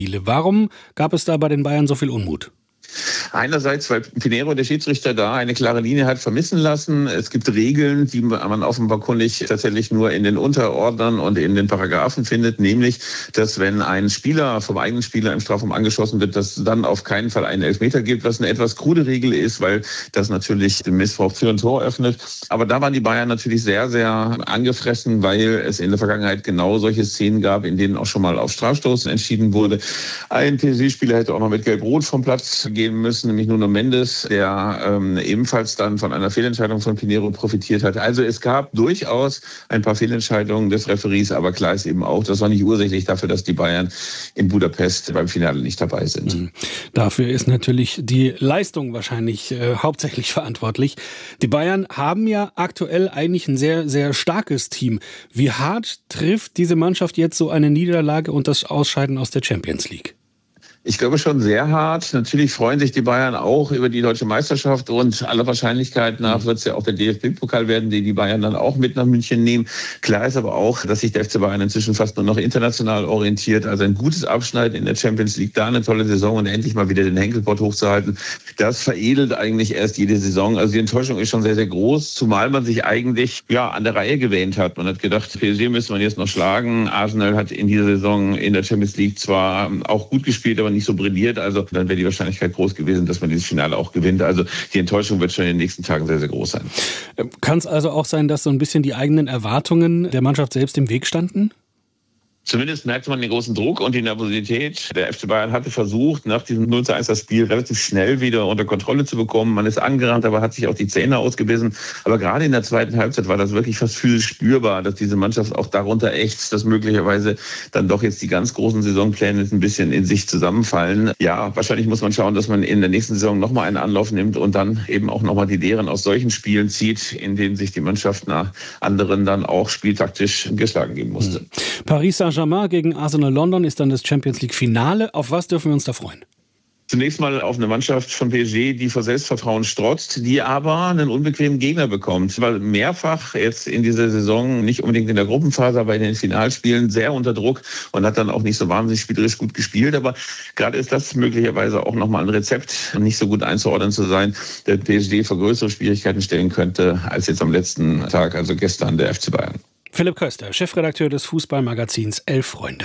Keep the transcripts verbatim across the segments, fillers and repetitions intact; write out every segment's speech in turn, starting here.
Warum gab es da bei den Bayern so viel Unmut? Einerseits, weil Pinheiro, der Schiedsrichter, da eine klare Linie hat vermissen lassen. Es gibt Regeln, die man offenbar kundig tatsächlich nur in den Unterordnern und in den Paragraphen findet, nämlich, dass wenn ein Spieler vom eigenen Spieler im Strafraum angeschossen wird, dass es dann auf keinen Fall einen Elfmeter gibt, was eine etwas krude Regel ist, weil das natürlich den Missbrauch für ein Tor öffnet. Aber da waren die Bayern natürlich sehr, sehr angefressen, weil es in der Vergangenheit genau solche Szenen gab, in denen auch schon mal auf Strafstoß entschieden wurde. Ein P S G-Spieler hätte auch noch mit Gelb-Rot vom Platz gehen müssen, nämlich Nuno Mendes, der ähm, ebenfalls dann von einer Fehlentscheidung von Pinheiro profitiert hat. Also es gab durchaus ein paar Fehlentscheidungen des Referees, aber klar ist eben auch, das war nicht ursächlich dafür, dass die Bayern in Budapest beim Finale nicht dabei sind. Mhm. Dafür ist natürlich die Leistung wahrscheinlich äh, hauptsächlich verantwortlich. Die Bayern haben ja aktuell eigentlich ein sehr, sehr starkes Team. Wie hart trifft diese Mannschaft jetzt so eine Niederlage und das Ausscheiden aus der Champions League? Ich glaube schon sehr hart. Natürlich freuen sich die Bayern auch über die deutsche Meisterschaft und aller Wahrscheinlichkeit nach wird es ja auch der D F B-Pokal werden, den die Bayern dann auch mit nach München nehmen. Klar ist aber auch, dass sich der F C Bayern inzwischen fast nur noch international orientiert. Also ein gutes Abschneiden in der Champions League, da eine tolle Saison und endlich mal wieder den Henkelpott hochzuhalten. Das veredelt eigentlich erst jede Saison. Also die Enttäuschung ist schon sehr, sehr groß, zumal man sich eigentlich ja an der Reihe gewähnt hat. Man hat gedacht, P S G müssen wir jetzt noch schlagen. Arsenal hat in dieser Saison in der Champions League zwar auch gut gespielt, aber nicht so brilliert. Also dann wäre die Wahrscheinlichkeit groß gewesen, dass man dieses Finale auch gewinnt. Also die Enttäuschung wird schon in den nächsten Tagen sehr, sehr groß sein. Kann es also auch sein, dass so ein bisschen die eigenen Erwartungen der Mannschaft selbst im Weg standen? Zumindest merkt man den großen Druck und die Nervosität. Der F C Bayern hatte versucht, nach diesem null zu eins das Spiel relativ schnell wieder unter Kontrolle zu bekommen. Man ist angerannt, aber hat sich auch die Zähne ausgebissen. Aber gerade in der zweiten Halbzeit war das wirklich fast physisch spürbar, dass diese Mannschaft auch darunter ächzt, dass möglicherweise dann doch jetzt die ganz großen Saisonpläne ein bisschen in sich zusammenfallen. Ja, wahrscheinlich muss man schauen, dass man in der nächsten Saison nochmal einen Anlauf nimmt und dann eben auch nochmal die Lehren aus solchen Spielen zieht, in denen sich die Mannschaft nach anderen dann auch spieltaktisch geschlagen geben musste. Mhm. Paris Saint-Germain gegen Arsenal London ist dann das Champions League Finale. Auf was dürfen wir uns da freuen? Zunächst mal auf eine Mannschaft von P S G, die vor Selbstvertrauen strotzt, die aber einen unbequemen Gegner bekommt. Weil mehrfach jetzt in dieser Saison, nicht unbedingt in der Gruppenphase, aber in den Finalspielen sehr unter Druck und hat dann auch nicht so wahnsinnig spielerisch gut gespielt. Aber gerade ist das möglicherweise auch nochmal ein Rezept, nicht so gut einzuordnen zu sein, der P S G vor größere Schwierigkeiten stellen könnte, als jetzt am letzten Tag, also gestern, der F C Bayern. Philipp Köster, Chefredakteur des Fußballmagazins Elf Freunde.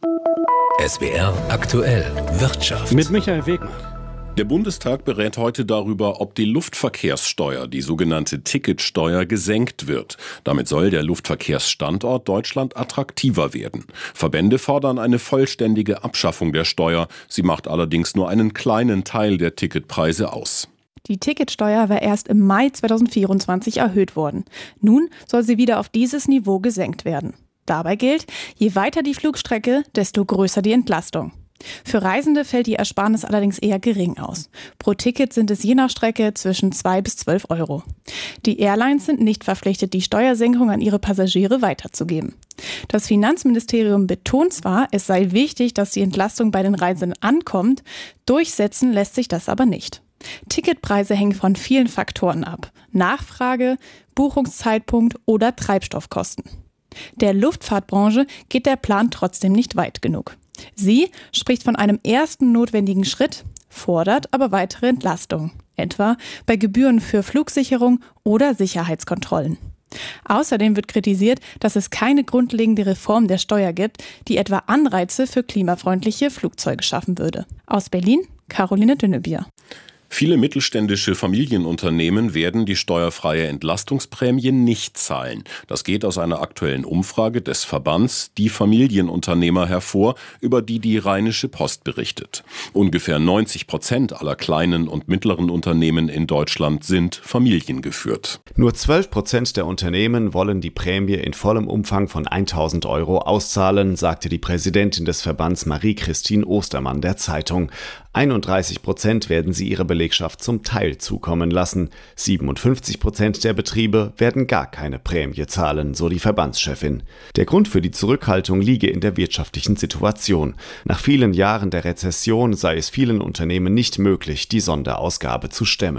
S W R aktuell Wirtschaft. Mit Michael Wegmann. Der Bundestag berät heute darüber, ob die Luftverkehrssteuer, die sogenannte Ticketsteuer, gesenkt wird. Damit soll der Luftverkehrsstandort Deutschland attraktiver werden. Verbände fordern eine vollständige Abschaffung der Steuer. Sie macht allerdings nur einen kleinen Teil der Ticketpreise aus. Die Ticketsteuer war erst im Mai zweitausendvierundzwanzig erhöht worden. Nun soll sie wieder auf dieses Niveau gesenkt werden. Dabei gilt, je weiter die Flugstrecke, desto größer die Entlastung. Für Reisende fällt die Ersparnis allerdings eher gering aus. Pro Ticket sind es je nach Strecke zwischen zwei bis zwölf Euro. Die Airlines sind nicht verpflichtet, die Steuersenkung an ihre Passagiere weiterzugeben. Das Finanzministerium betont zwar, es sei wichtig, dass die Entlastung bei den Reisenden ankommt, durchsetzen lässt sich das aber nicht. Ticketpreise hängen von vielen Faktoren ab. Nachfrage, Buchungszeitpunkt oder Treibstoffkosten. Der Luftfahrtbranche geht der Plan trotzdem nicht weit genug. Sie spricht von einem ersten notwendigen Schritt, fordert aber weitere Entlastung, etwa bei Gebühren für Flugsicherung oder Sicherheitskontrollen. Außerdem wird kritisiert, dass es keine grundlegende Reform der Steuer gibt, die etwa Anreize für klimafreundliche Flugzeuge schaffen würde. Aus Berlin, Caroline Dünnebier. Viele mittelständische Familienunternehmen werden die steuerfreie Entlastungsprämie nicht zahlen. Das geht aus einer aktuellen Umfrage des Verbands Die Familienunternehmer hervor, über die die Rheinische Post berichtet. Ungefähr neunzig Prozent aller kleinen und mittleren Unternehmen in Deutschland sind familiengeführt. Nur zwölf Prozent der Unternehmen wollen die Prämie in vollem Umfang von tausend Euro auszahlen, sagte die Präsidentin des Verbands Marie-Christine Ostermann der Zeitung. einunddreißig Prozent werden sie ihre Belegschaft zum Teil zukommen lassen. siebenundfünfzig Prozent der Betriebe werden gar keine Prämie zahlen, so die Verbandschefin. Der Grund für die Zurückhaltung liege in der wirtschaftlichen Situation. Nach vielen Jahren der Rezession sei es vielen Unternehmen nicht möglich, die Sonderausgabe zu stemmen.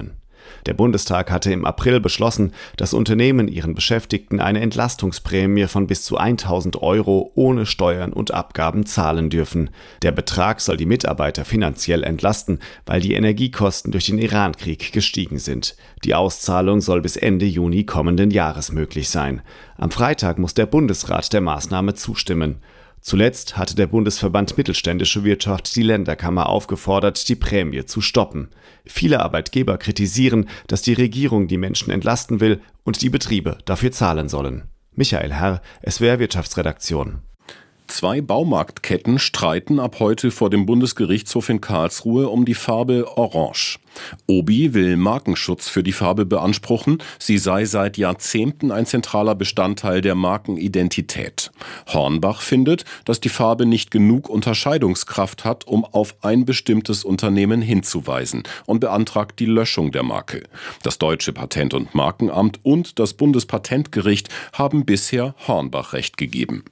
Der Bundestag hatte im April beschlossen, dass Unternehmen ihren Beschäftigten eine Entlastungsprämie von bis zu tausend Euro ohne Steuern und Abgaben zahlen dürfen. Der Betrag soll die Mitarbeiter finanziell entlasten, weil die Energiekosten durch den Iran-Krieg gestiegen sind. Die Auszahlung soll bis Ende Juni kommenden Jahres möglich sein. Am Freitag muss der Bundesrat der Maßnahme zustimmen. Zuletzt hatte der Bundesverband Mittelständische Wirtschaft die Länderkammer aufgefordert, die Prämie zu stoppen. Viele Arbeitgeber kritisieren, dass die Regierung die Menschen entlasten will und die Betriebe dafür zahlen sollen. Michael Herr, S W R Wirtschaftsredaktion. Zwei Baumarktketten streiten ab heute vor dem Bundesgerichtshof in Karlsruhe um die Farbe Orange. Obi will Markenschutz für die Farbe beanspruchen. Sie sei seit Jahrzehnten ein zentraler Bestandteil der Markenidentität. Hornbach findet, dass die Farbe nicht genug Unterscheidungskraft hat, um auf ein bestimmtes Unternehmen hinzuweisen, und beantragt die Löschung der Marke. Das Deutsche Patent- und Markenamt und das Bundespatentgericht haben bisher Hornbach Recht gegeben.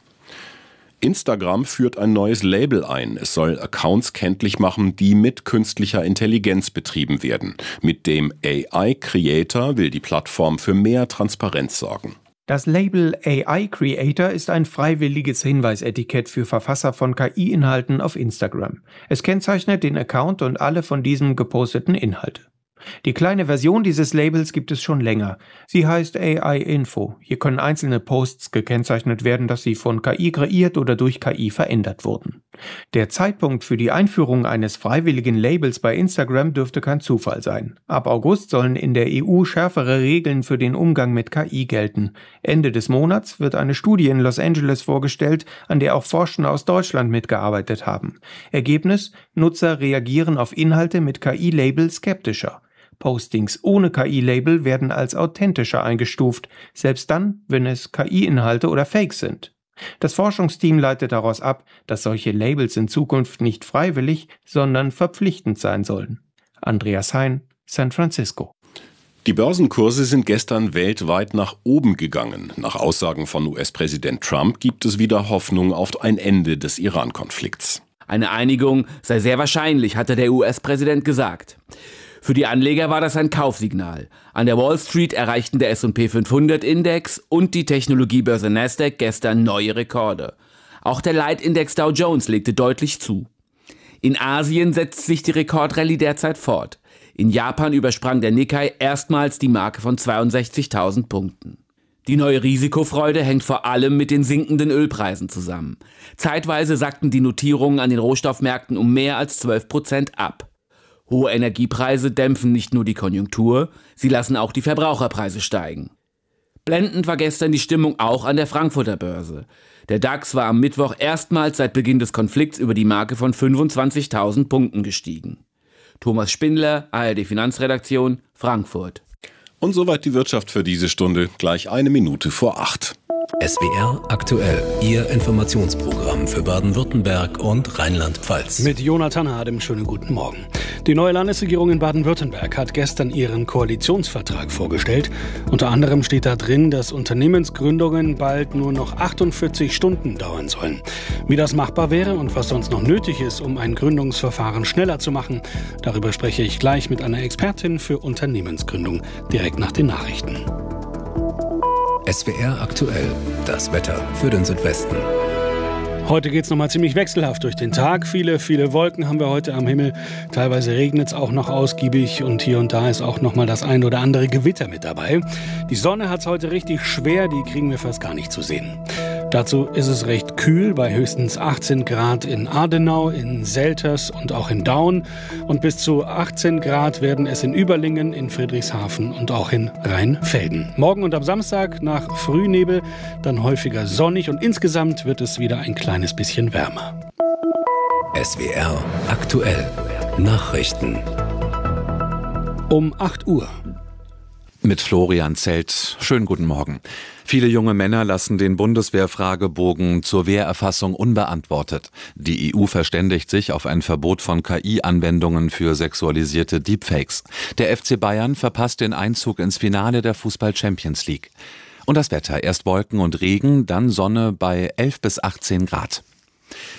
Instagram führt ein neues Label ein. Es soll Accounts kenntlich machen, die mit künstlicher Intelligenz betrieben werden. Mit dem A I Creator will die Plattform für mehr Transparenz sorgen. Das Label A I Creator ist ein freiwilliges Hinweisetikett für Verfasser von K I-Inhalten auf Instagram. Es kennzeichnet den Account und alle von diesem geposteten Inhalte. Die kleine Version dieses Labels gibt es schon länger. Sie heißt A I Info. Hier können einzelne Posts gekennzeichnet werden, dass sie von K I kreiert oder durch K I verändert wurden. Der Zeitpunkt für die Einführung eines freiwilligen Labels bei Instagram dürfte kein Zufall sein. Ab August sollen in der E U schärfere Regeln für den Umgang mit K I gelten. Ende des Monats wird eine Studie in Los Angeles vorgestellt, an der auch Forschende aus Deutschland mitgearbeitet haben. Ergebnis: Nutzer reagieren auf Inhalte mit K I-Label skeptischer. Postings ohne K I-Label werden als authentischer eingestuft, selbst dann, wenn es K I-Inhalte oder Fakes sind. Das Forschungsteam leitet daraus ab, dass solche Labels in Zukunft nicht freiwillig, sondern verpflichtend sein sollen. Andreas Hein, San Francisco. Die Börsenkurse sind gestern weltweit nach oben gegangen. Nach Aussagen von U S-Präsident Trump gibt es wieder Hoffnung auf ein Ende des Iran-Konflikts. Eine Einigung sei sehr wahrscheinlich, hatte der U S-Präsident gesagt. Für die Anleger war das ein Kaufsignal. An der Wall Street erreichten der S und P fünfhundert Index und die Technologiebörse Nasdaq gestern neue Rekorde. Auch der Leitindex Dow Jones legte deutlich zu. In Asien setzt sich die Rekordrallye derzeit fort. In Japan übersprang der Nikkei erstmals die Marke von zweiundsechzigtausend Punkten. Die neue Risikofreude hängt vor allem mit den sinkenden Ölpreisen zusammen. Zeitweise sackten die Notierungen an den Rohstoffmärkten um mehr als zwölf Prozent ab. Hohe Energiepreise dämpfen nicht nur die Konjunktur, sie lassen auch die Verbraucherpreise steigen. Blendend war gestern die Stimmung auch an der Frankfurter Börse. Der DAX war am Mittwoch erstmals seit Beginn des Konflikts über die Marke von fünfundzwanzigtausend Punkten gestiegen. Thomas Spindler, A R D Finanzredaktion, Frankfurt. Und soweit die Wirtschaft für diese Stunde, gleich eine Minute vor acht. S W R aktuell, Ihr Informationsprogramm für Baden-Württemberg und Rheinland-Pfalz. Mit Jonathan Hadem, schönen guten Morgen. Die neue Landesregierung in Baden-Württemberg hat gestern ihren Koalitionsvertrag vorgestellt. Unter anderem steht da drin, dass Unternehmensgründungen bald nur noch achtundvierzig Stunden dauern sollen. Wie das machbar wäre und was sonst noch nötig ist, um ein Gründungsverfahren schneller zu machen, darüber spreche ich gleich mit einer Expertin für Unternehmensgründung, direkt nach den Nachrichten. S W R aktuell, das Wetter für den Südwesten. Heute geht es nochmal ziemlich wechselhaft durch den Tag. Viele, viele Wolken haben wir heute am Himmel. Teilweise regnet es auch noch ausgiebig und hier und da ist auch nochmal das ein oder andere Gewitter mit dabei. Die Sonne hat es heute richtig schwer, die kriegen wir fast gar nicht zu sehen. Dazu ist es recht kühl, bei höchstens achtzehn Grad in Adenau, in Selters und auch in Daun. Und bis zu achtzehn Grad werden es in Überlingen, in Friedrichshafen und auch in Rheinfelden. Morgen und am Samstag nach Frühnebel dann häufiger sonnig und insgesamt wird es wieder ein kleines bisschen wärmer. S W R aktuell, Nachrichten. Um acht Uhr. Mit Florian Zelt. Schönen guten Morgen. Viele junge Männer lassen den Bundeswehr-Fragebogen zur Wehrerfassung unbeantwortet. Die E U verständigt sich auf ein Verbot von K I-Anwendungen für sexualisierte Deepfakes. Der F C Bayern verpasst den Einzug ins Finale der Fußball-Champions League. Und das Wetter. Erst Wolken und Regen, dann Sonne bei elf bis achtzehn Grad.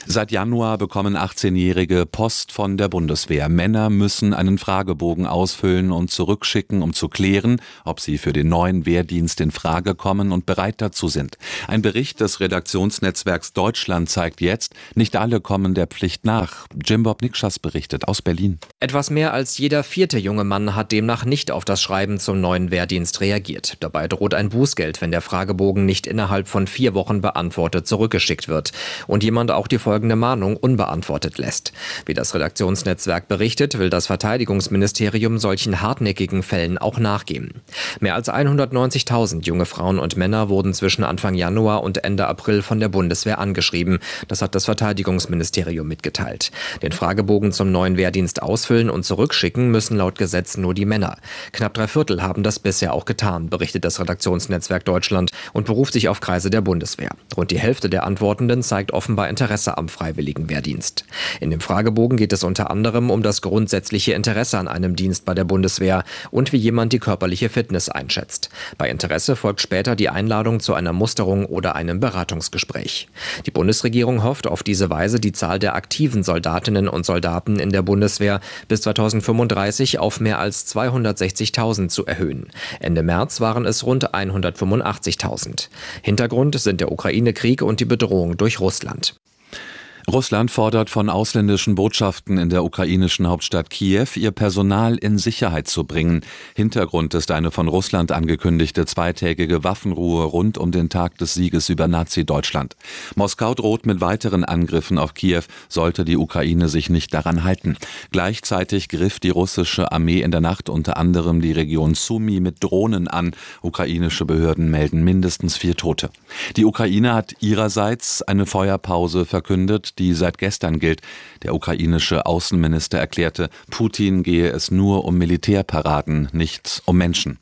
Seit Januar bekommen achtzehnjährige Post von der Bundeswehr. Männer müssen einen Fragebogen ausfüllen und zurückschicken, um zu klären, ob sie für den neuen Wehrdienst in Frage kommen und bereit dazu sind. Ein Bericht des Redaktionsnetzwerks Deutschland zeigt jetzt, nicht alle kommen der Pflicht nach. Jim Bob Nikschas berichtet aus Berlin. Etwas mehr als jeder vierte junge Mann hat demnach nicht auf das Schreiben zum neuen Wehrdienst reagiert. Dabei droht ein Bußgeld, wenn der Fragebogen nicht innerhalb von vier Wochen beantwortet zurückgeschickt wird und jemand auch die folgende Mahnung unbeantwortet lässt. Wie das Redaktionsnetzwerk berichtet, will das Verteidigungsministerium solchen hartnäckigen Fällen auch nachgehen. Mehr als hundertneunzigtausend junge Frauen und Männer wurden zwischen Anfang Januar und Ende April von der Bundeswehr angeschrieben. Das hat das Verteidigungsministerium mitgeteilt. Den Fragebogen zum neuen Wehrdienst ausfüllen und zurückschicken müssen laut Gesetz nur die Männer. Knapp drei Viertel haben das bisher auch getan, berichtet das Redaktionsnetzwerk Deutschland und beruft sich auf Kreise der Bundeswehr. Rund die Hälfte der Antwortenden zeigt offenbar Interesse am freiwilligen Wehrdienst. In dem Fragebogen geht es unter anderem um das grundsätzliche Interesse an einem Dienst bei der Bundeswehr und wie jemand die körperliche Fitness einschätzt. Bei Interesse folgt später die Einladung zu einer Musterung oder einem Beratungsgespräch. Die Bundesregierung hofft auf diese Weise, die Zahl der aktiven Soldatinnen und Soldaten in der Bundeswehr bis zweitausendfünfunddreißig auf mehr als zweihundertsechzigtausend zu erhöhen. Ende März waren es rund hundertfünfundachtzigtausend. Hintergrund sind der Ukraine-Krieg und die Bedrohung durch Russland. Russland fordert von ausländischen Botschaften in der ukrainischen Hauptstadt Kiew, ihr Personal in Sicherheit zu bringen. Hintergrund ist eine von Russland angekündigte zweitägige Waffenruhe rund um den Tag des Sieges über Nazi-Deutschland. Moskau droht mit weiteren Angriffen auf Kiew, sollte die Ukraine sich nicht daran halten. Gleichzeitig griff die russische Armee in der Nacht unter anderem die Region Sumy mit Drohnen an. Ukrainische Behörden melden mindestens vier Tote. Die Ukraine hat ihrerseits eine Feuerpause verkündet, die seit gestern gilt. Der ukrainische Außenminister erklärte, Putin gehe es nur um Militärparaden, nicht um Menschen.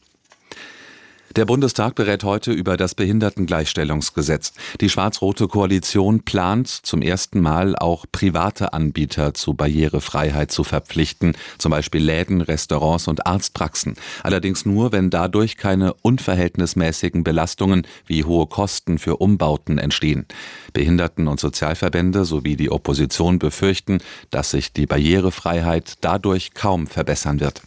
Der Bundestag berät heute über das Behindertengleichstellungsgesetz. Die schwarz-rote Koalition plant zum ersten Mal auch private Anbieter zu Barrierefreiheit zu verpflichten, zum Beispiel Läden, Restaurants und Arztpraxen. Allerdings nur, wenn dadurch keine unverhältnismäßigen Belastungen wie hohe Kosten für Umbauten entstehen. Behinderten- und Sozialverbände sowie die Opposition befürchten, dass sich die Barrierefreiheit dadurch kaum verbessern wird.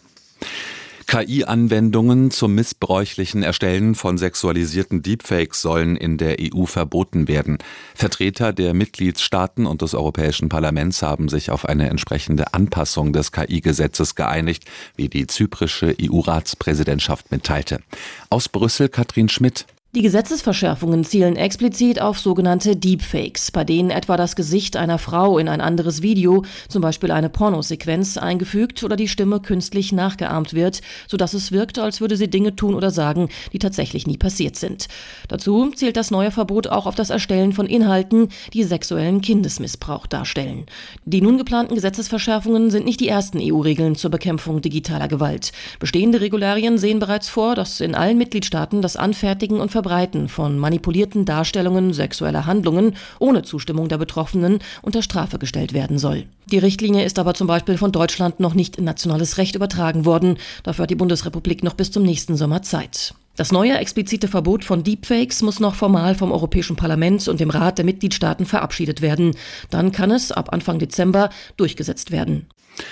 K I-Anwendungen zum missbräuchlichen Erstellen von sexualisierten Deepfakes sollen in der E U verboten werden. Vertreter der Mitgliedstaaten und des Europäischen Parlaments haben sich auf eine entsprechende Anpassung des K I-Gesetzes geeinigt, wie die zyprische E U-Ratspräsidentschaft mitteilte. Aus Brüssel Katrin Schmidt. Die Gesetzesverschärfungen zielen explizit auf sogenannte Deepfakes, bei denen etwa das Gesicht einer Frau in ein anderes Video, zum Beispiel eine Pornosequenz, eingefügt oder die Stimme künstlich nachgeahmt wird, sodass es wirkt, als würde sie Dinge tun oder sagen, die tatsächlich nie passiert sind. Dazu zielt das neue Verbot auch auf das Erstellen von Inhalten, die sexuellen Kindesmissbrauch darstellen. Die nun geplanten Gesetzesverschärfungen sind nicht die ersten E U-Regeln zur Bekämpfung digitaler Gewalt. Bestehende Regularien sehen bereits vor, dass in allen Mitgliedstaaten das Anfertigen und Verbreiten von manipulierten Darstellungen sexueller Handlungen ohne Zustimmung der Betroffenen unter Strafe gestellt werden soll. Die Richtlinie ist aber zum Beispiel von Deutschland noch nicht in nationales Recht übertragen worden. Dafür hat die Bundesrepublik noch bis zum nächsten Sommer Zeit. Das neue explizite Verbot von Deepfakes muss noch formal vom Europäischen Parlament und dem Rat der Mitgliedstaaten verabschiedet werden. Dann kann es ab Anfang Dezember durchgesetzt werden.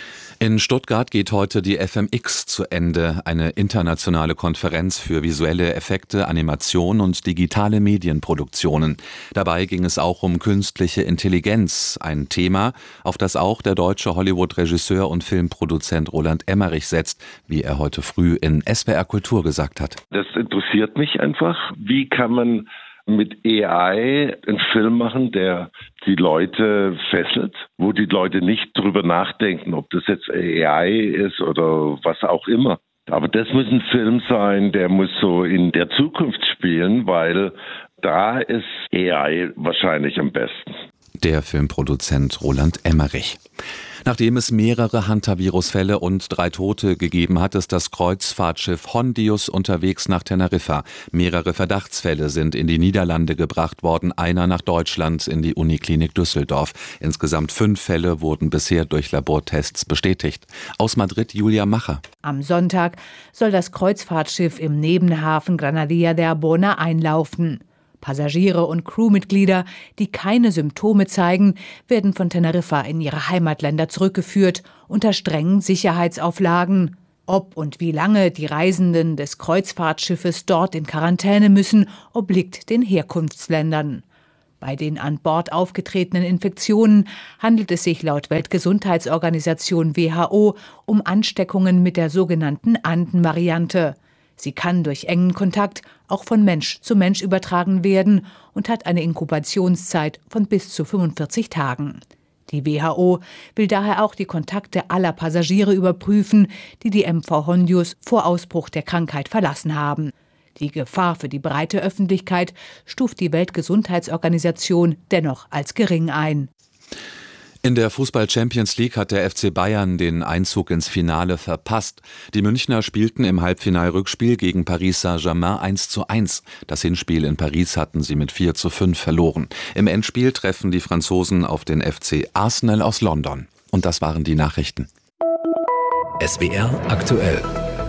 In Stuttgart geht heute die F M X zu Ende, eine internationale Konferenz für visuelle Effekte, Animation und digitale Medienproduktionen. Dabei ging es auch um künstliche Intelligenz, ein Thema, auf das auch der deutsche Hollywood-Regisseur und Filmproduzent Roland Emmerich setzt, wie er heute früh in S W R Kultur gesagt hat. Das interessiert mich einfach. Wie kann man mit A I einen Film machen, der die Leute fesselt, wo die Leute nicht drüber nachdenken, ob das jetzt A I ist oder was auch immer. Aber das muss ein Film sein, der muss so in der Zukunft spielen, weil da ist A I wahrscheinlich am besten. Der Filmproduzent Roland Emmerich. Nachdem es mehrere Hantavirus-Fälle und drei Tote gegeben hat, ist das Kreuzfahrtschiff Hondius unterwegs nach Teneriffa. Mehrere Verdachtsfälle sind in die Niederlande gebracht worden, einer nach Deutschland in die Uniklinik Düsseldorf. Insgesamt fünf Fälle wurden bisher durch Labortests bestätigt. Aus Madrid Julia Macher. Am Sonntag soll das Kreuzfahrtschiff im Nebenhafen Granadilla de Arbona einlaufen. Passagiere und Crewmitglieder, die keine Symptome zeigen, werden von Teneriffa in ihre Heimatländer zurückgeführt, unter strengen Sicherheitsauflagen. Ob und wie lange die Reisenden des Kreuzfahrtschiffes dort in Quarantäne müssen, obliegt den Herkunftsländern. Bei den an Bord aufgetretenen Infektionen handelt es sich laut Weltgesundheitsorganisation W H O um Ansteckungen mit der sogenannten Anden-Variante. Sie kann durch engen Kontakt auch von Mensch zu Mensch übertragen werden und hat eine Inkubationszeit von bis zu fünfundvierzig Tagen. Die W H O will daher auch die Kontakte aller Passagiere überprüfen, die die M V Hondius vor Ausbruch der Krankheit verlassen haben. Die Gefahr für die breite Öffentlichkeit stuft die Weltgesundheitsorganisation dennoch als gering ein. In der Fußball-Champions League hat der F C Bayern den Einzug ins Finale verpasst. Die Münchner spielten im Halbfinal-Rückspiel gegen Paris Saint-Germain eins zu eins. Das Hinspiel in Paris hatten sie mit vier zu fünf verloren. Im Endspiel treffen die Franzosen auf den F C Arsenal aus London. Und das waren die Nachrichten. S W R aktuell.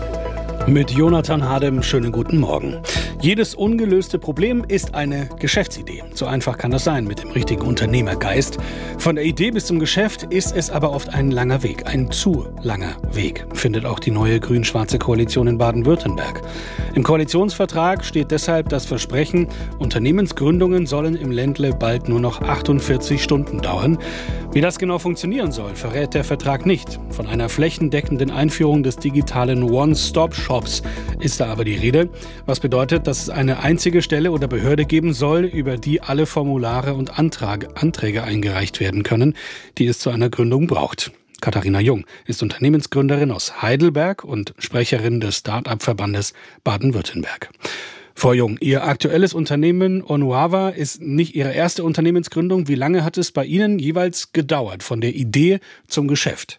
Mit Jonathan Hadem, schönen guten Morgen. Jedes ungelöste Problem ist eine Geschäftsidee. So einfach kann das sein mit dem richtigen Unternehmergeist. Von der Idee bis zum Geschäft ist es aber oft ein langer Weg, ein zu langer Weg, findet auch die neue grün-schwarze Koalition in Baden-Württemberg. Im Koalitionsvertrag steht deshalb das Versprechen, Unternehmensgründungen sollen im Ländle bald nur noch achtundvierzig Stunden dauern. Wie das genau funktionieren soll, verrät der Vertrag nicht. Von einer flächendeckenden Einführung des digitalen One-Stop-Shops ist da aber die Rede, was bedeutet, dass es eine einzige Stelle oder Behörde geben soll, über die alle Formulare und Antrag, Anträge eingereicht werden können, die es zu einer Gründung braucht. Katharina Jung ist Unternehmensgründerin aus Heidelberg und Sprecherin des Start-up-Verbandes Baden-Württemberg. Frau Jung, Ihr aktuelles Unternehmen Onuava ist nicht Ihre erste Unternehmensgründung. Wie lange hat es bei Ihnen jeweils gedauert, von der Idee zum Geschäft?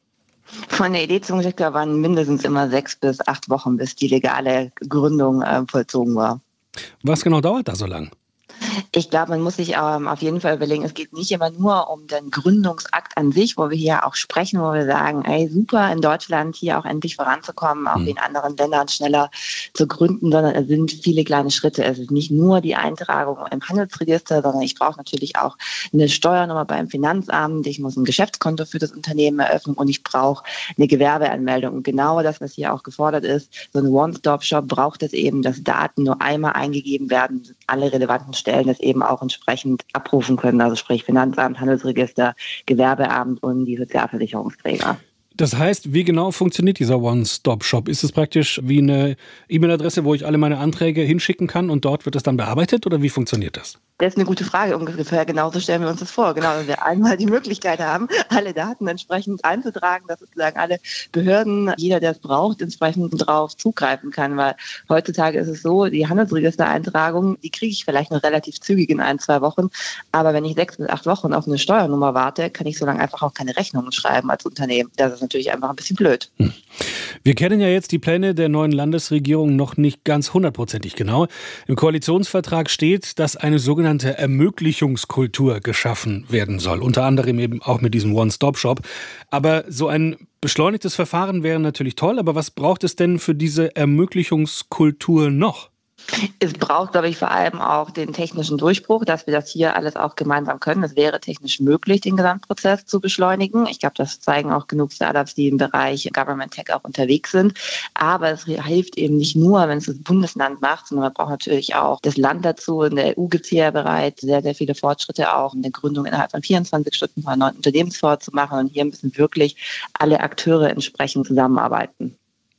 Von der Idee zum Geschäft waren mindestens immer sechs bis acht Wochen, bis die legale Gründung äh, vollzogen war. Was genau dauert da so lang? Ich glaube, man muss sich ähm, auf jeden Fall überlegen, es geht nicht immer nur um den Gründungsakt an sich, wo wir hier auch sprechen, wo wir sagen, ey, super, in Deutschland hier auch endlich voranzukommen, auch mhm. wie in anderen Ländern schneller zu gründen, sondern es sind viele kleine Schritte. Es ist nicht nur die Eintragung im Handelsregister, sondern ich brauche natürlich auch eine Steuernummer beim Finanzamt, ich muss ein Geschäftskonto für das Unternehmen eröffnen und ich brauche eine Gewerbeanmeldung. Und genau das, was hier auch gefordert ist, so ein One-Stop-Shop braucht es eben, dass Daten nur einmal eingegeben werden, alle relevanten Stellen das eben auch entsprechend abrufen können, also sprich Finanzamt, Handelsregister, Gewerbeamt und die Sozialversicherungsträger. Das heißt, wie genau funktioniert dieser One-Stop-Shop? Ist es praktisch wie eine E-Mail-Adresse, wo ich alle meine Anträge hinschicken kann und dort wird es dann bearbeitet oder wie funktioniert das? Das ist eine gute Frage. Ungefähr genauso stellen wir uns das vor. Genau, dass wir einmal die Möglichkeit haben, alle Daten entsprechend einzutragen, dass sozusagen alle Behörden, jeder, der es braucht, entsprechend darauf zugreifen kann. Weil heutzutage ist es so, die Handelsregistereintragung, die kriege ich vielleicht noch relativ zügig in ein, zwei Wochen. Aber wenn ich sechs bis acht Wochen auf eine Steuernummer warte, kann ich so lange einfach auch keine Rechnungen schreiben als Unternehmen. Das ist natürlich einfach ein bisschen blöd. Hm. Wir kennen ja jetzt die Pläne der neuen Landesregierung noch nicht ganz hundertprozentig genau. Im Koalitionsvertrag steht, dass eine sogenannte Ermöglichungskultur geschaffen werden soll. Unter anderem eben auch mit diesem One-Stop-Shop. Aber so ein beschleunigtes Verfahren wäre natürlich toll. Aber was braucht es denn für diese Ermöglichungskultur noch? Es braucht, glaube ich, vor allem auch den technischen Durchbruch, dass wir das hier alles auch gemeinsam können. Es wäre technisch möglich, den Gesamtprozess zu beschleunigen. Ich glaube, das zeigen auch genug Startups, die im Bereich Government Tech auch unterwegs sind. Aber es hilft eben nicht nur, wenn es das Bundesland macht, sondern man braucht natürlich auch das Land dazu. In der E U gibt es hier bereits sehr, sehr viele Fortschritte auch, um eine Gründung innerhalb von vierundzwanzig Stunden von einem neuen Unternehmensfonds zu machen. Und hier müssen wirklich alle Akteure entsprechend zusammenarbeiten.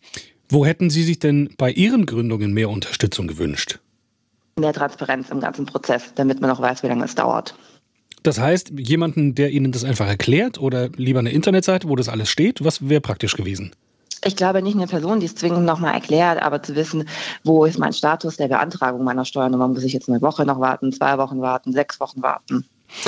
Wo hätten Sie sich denn bei Ihren Gründungen mehr Unterstützung gewünscht? Mehr Transparenz im ganzen Prozess, damit man auch weiß, wie lange es dauert. Das heißt, jemanden, der Ihnen das einfach erklärt oder lieber eine Internetseite, wo das alles steht, was wäre praktisch gewesen? Ich glaube nicht eine Person, die es zwingend nochmal erklärt, aber zu wissen, wo ist mein Status der Beantragung meiner Steuernummer, muss ich jetzt eine Woche noch warten, zwei Wochen warten, sechs Wochen warten.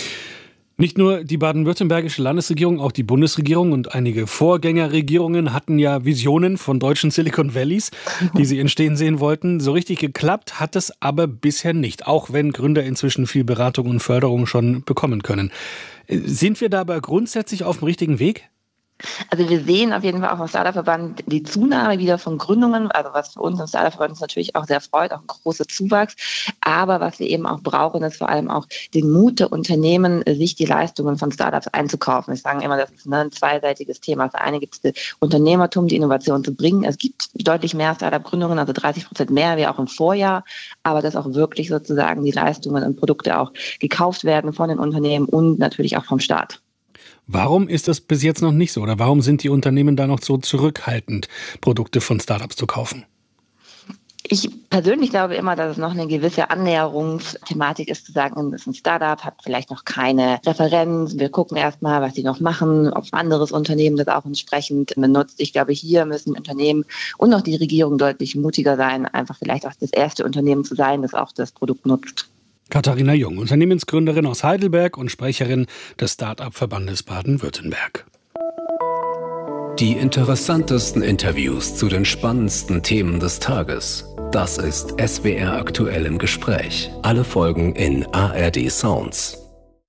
Nicht nur die baden-württembergische Landesregierung, auch die Bundesregierung und einige Vorgängerregierungen hatten ja Visionen von deutschen Silicon Valleys, die sie entstehen sehen wollten. So richtig geklappt hat es aber bisher nicht, auch wenn Gründer inzwischen viel Beratung und Förderung schon bekommen können. Sind wir dabei grundsätzlich auf dem richtigen Weg? Also wir sehen auf jeden Fall auch im Startup-Verband die Zunahme wieder von Gründungen, also was für uns im Startup-Verband uns natürlich auch sehr freut, auch ein großer Zuwachs. Aber was wir eben auch brauchen, ist vor allem auch den Mut der Unternehmen, sich die Leistungen von Startups einzukaufen. Ich sage immer, das ist ein zweiseitiges Thema. Das eine gibt es das Unternehmertum, die Innovation zu bringen. Es gibt deutlich mehr Startup-Gründungen, also dreißig Prozent mehr wie auch im Vorjahr, aber dass auch wirklich sozusagen die Leistungen und Produkte auch gekauft werden von den Unternehmen und natürlich auch vom Staat. Warum ist das bis jetzt noch nicht so? Oder warum sind die Unternehmen da noch so zurückhaltend, Produkte von Startups zu kaufen? Ich persönlich glaube immer, dass es noch eine gewisse Annäherungsthematik ist, zu sagen, das ist ein Startup, hat vielleicht noch keine Referenz. Wir gucken erstmal, was die noch machen, ob ein anderes Unternehmen das auch entsprechend benutzt. Ich glaube, hier müssen Unternehmen und auch die Regierung deutlich mutiger sein, einfach vielleicht auch das erste Unternehmen zu sein, das auch das Produkt nutzt. Katharina Jung, Unternehmensgründerin aus Heidelberg und Sprecherin des Start-up-Verbandes Baden-Württemberg. Die interessantesten Interviews zu den spannendsten Themen des Tages. Das ist S W R aktuell im Gespräch. Alle Folgen in A R D Sounds.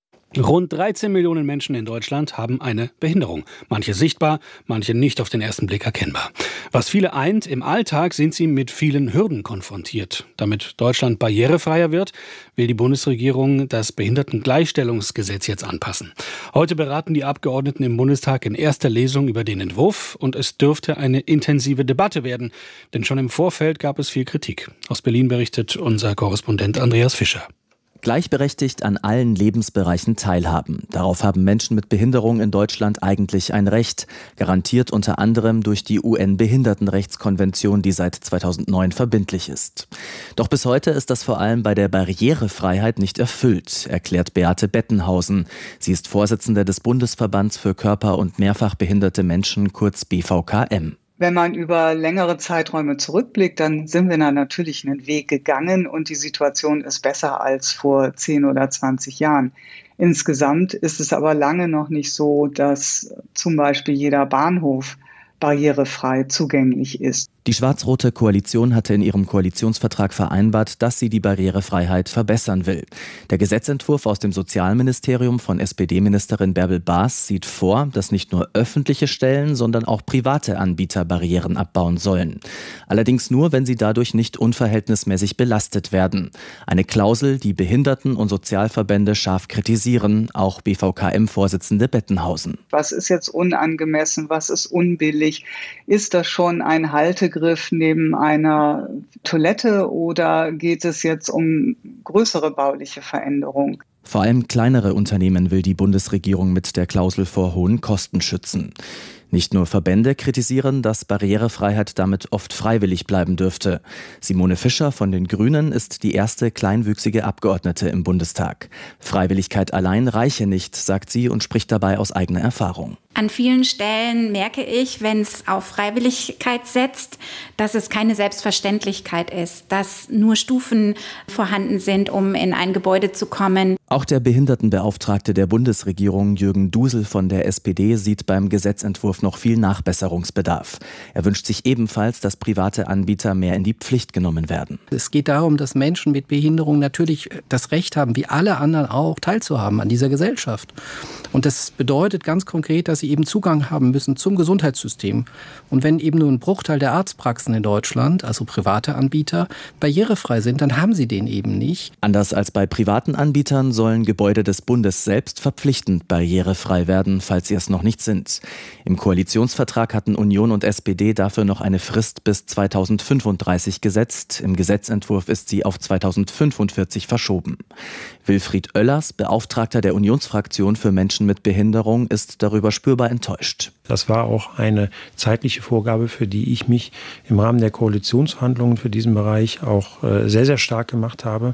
Rund dreizehn Millionen Menschen in Deutschland haben eine Behinderung. Manche sichtbar, manche nicht auf den ersten Blick erkennbar. Was viele eint, im Alltag sind sie mit vielen Hürden konfrontiert. Damit Deutschland barrierefreier wird, will die Bundesregierung das Behindertengleichstellungsgesetz jetzt anpassen. Heute beraten die Abgeordneten im Bundestag in erster Lesung über den Entwurf und es dürfte eine intensive Debatte werden, denn schon im Vorfeld gab es viel Kritik. Aus Berlin berichtet unser Korrespondent Andreas Fischer. Gleichberechtigt an allen Lebensbereichen teilhaben. Darauf haben Menschen mit Behinderung in Deutschland eigentlich ein Recht, garantiert unter anderem durch die U N-Behindertenrechtskonvention, die seit zweitausendneun verbindlich ist. Doch bis heute ist das vor allem bei der Barrierefreiheit nicht erfüllt, erklärt Beate Bettenhausen. Sie ist Vorsitzende des Bundesverbands für körper- und mehrfach behinderte Menschen, kurz B V K M. Wenn man über längere Zeiträume zurückblickt, dann sind wir da natürlich einen Weg gegangen und die Situation ist besser als vor zehn oder zwanzig Jahren. Insgesamt ist es aber lange noch nicht so, dass zum Beispiel jeder Bahnhof barrierefrei zugänglich ist. Die schwarz-rote Koalition hatte in ihrem Koalitionsvertrag vereinbart, dass sie die Barrierefreiheit verbessern will. Der Gesetzentwurf aus dem Sozialministerium von S P D-Ministerin Bärbel Baas sieht vor, dass nicht nur öffentliche Stellen, sondern auch private Anbieter Barrieren abbauen sollen. Allerdings nur, wenn sie dadurch nicht unverhältnismäßig belastet werden. Eine Klausel, die Behinderten- und Sozialverbände scharf kritisieren, auch B V K M-Vorsitzende Bettenhausen. Was ist jetzt unangemessen, was ist unbillig? Ist das schon ein Haltegriff neben einer Toilette oder geht es jetzt um größere bauliche Veränderungen? Vor allem kleinere Unternehmen will die Bundesregierung mit der Klausel vor hohen Kosten schützen. Nicht nur Verbände kritisieren, dass Barrierefreiheit damit oft freiwillig bleiben dürfte. Simone Fischer von den Grünen ist die erste kleinwüchsige Abgeordnete im Bundestag. Freiwilligkeit allein reiche nicht, sagt sie und spricht dabei aus eigener Erfahrung. An vielen Stellen merke ich, wenn es auf Freiwilligkeit setzt, dass es keine Selbstverständlichkeit ist, dass nur Stufen vorhanden sind, um in ein Gebäude zu kommen. Auch der Behindertenbeauftragte der Bundesregierung, Jürgen Dusel von der S P D, sieht beim Gesetzentwurf noch viel Nachbesserungsbedarf. Er wünscht sich ebenfalls, dass private Anbieter mehr in die Pflicht genommen werden. Es geht darum, dass Menschen mit Behinderung natürlich das Recht haben, wie alle anderen auch, teilzuhaben an dieser Gesellschaft. Und das bedeutet ganz konkret, dass sie eben Zugang haben müssen zum Gesundheitssystem. Und wenn eben nur ein Bruchteil der Arztpraxen in Deutschland, also private Anbieter, barrierefrei sind, dann haben sie den eben nicht. Anders als bei privaten Anbietern sollen Gebäude des Bundes selbst verpflichtend barrierefrei werden, falls sie es noch nicht sind. Im Koalitionsvertrag hatten Union und S P D dafür noch eine Frist bis zweitausendfünfunddreißig gesetzt. Im Gesetzentwurf ist sie auf zweitausendfünfundvierzig verschoben. Wilfried Oellers, Beauftragter der Unionsfraktion für Menschen mit Behinderung, ist darüber spürbar enttäuscht. Das war auch eine zeitliche Vorgabe, für die ich mich im Rahmen der Koalitionsverhandlungen für diesen Bereich auch äh, sehr, sehr stark gemacht habe.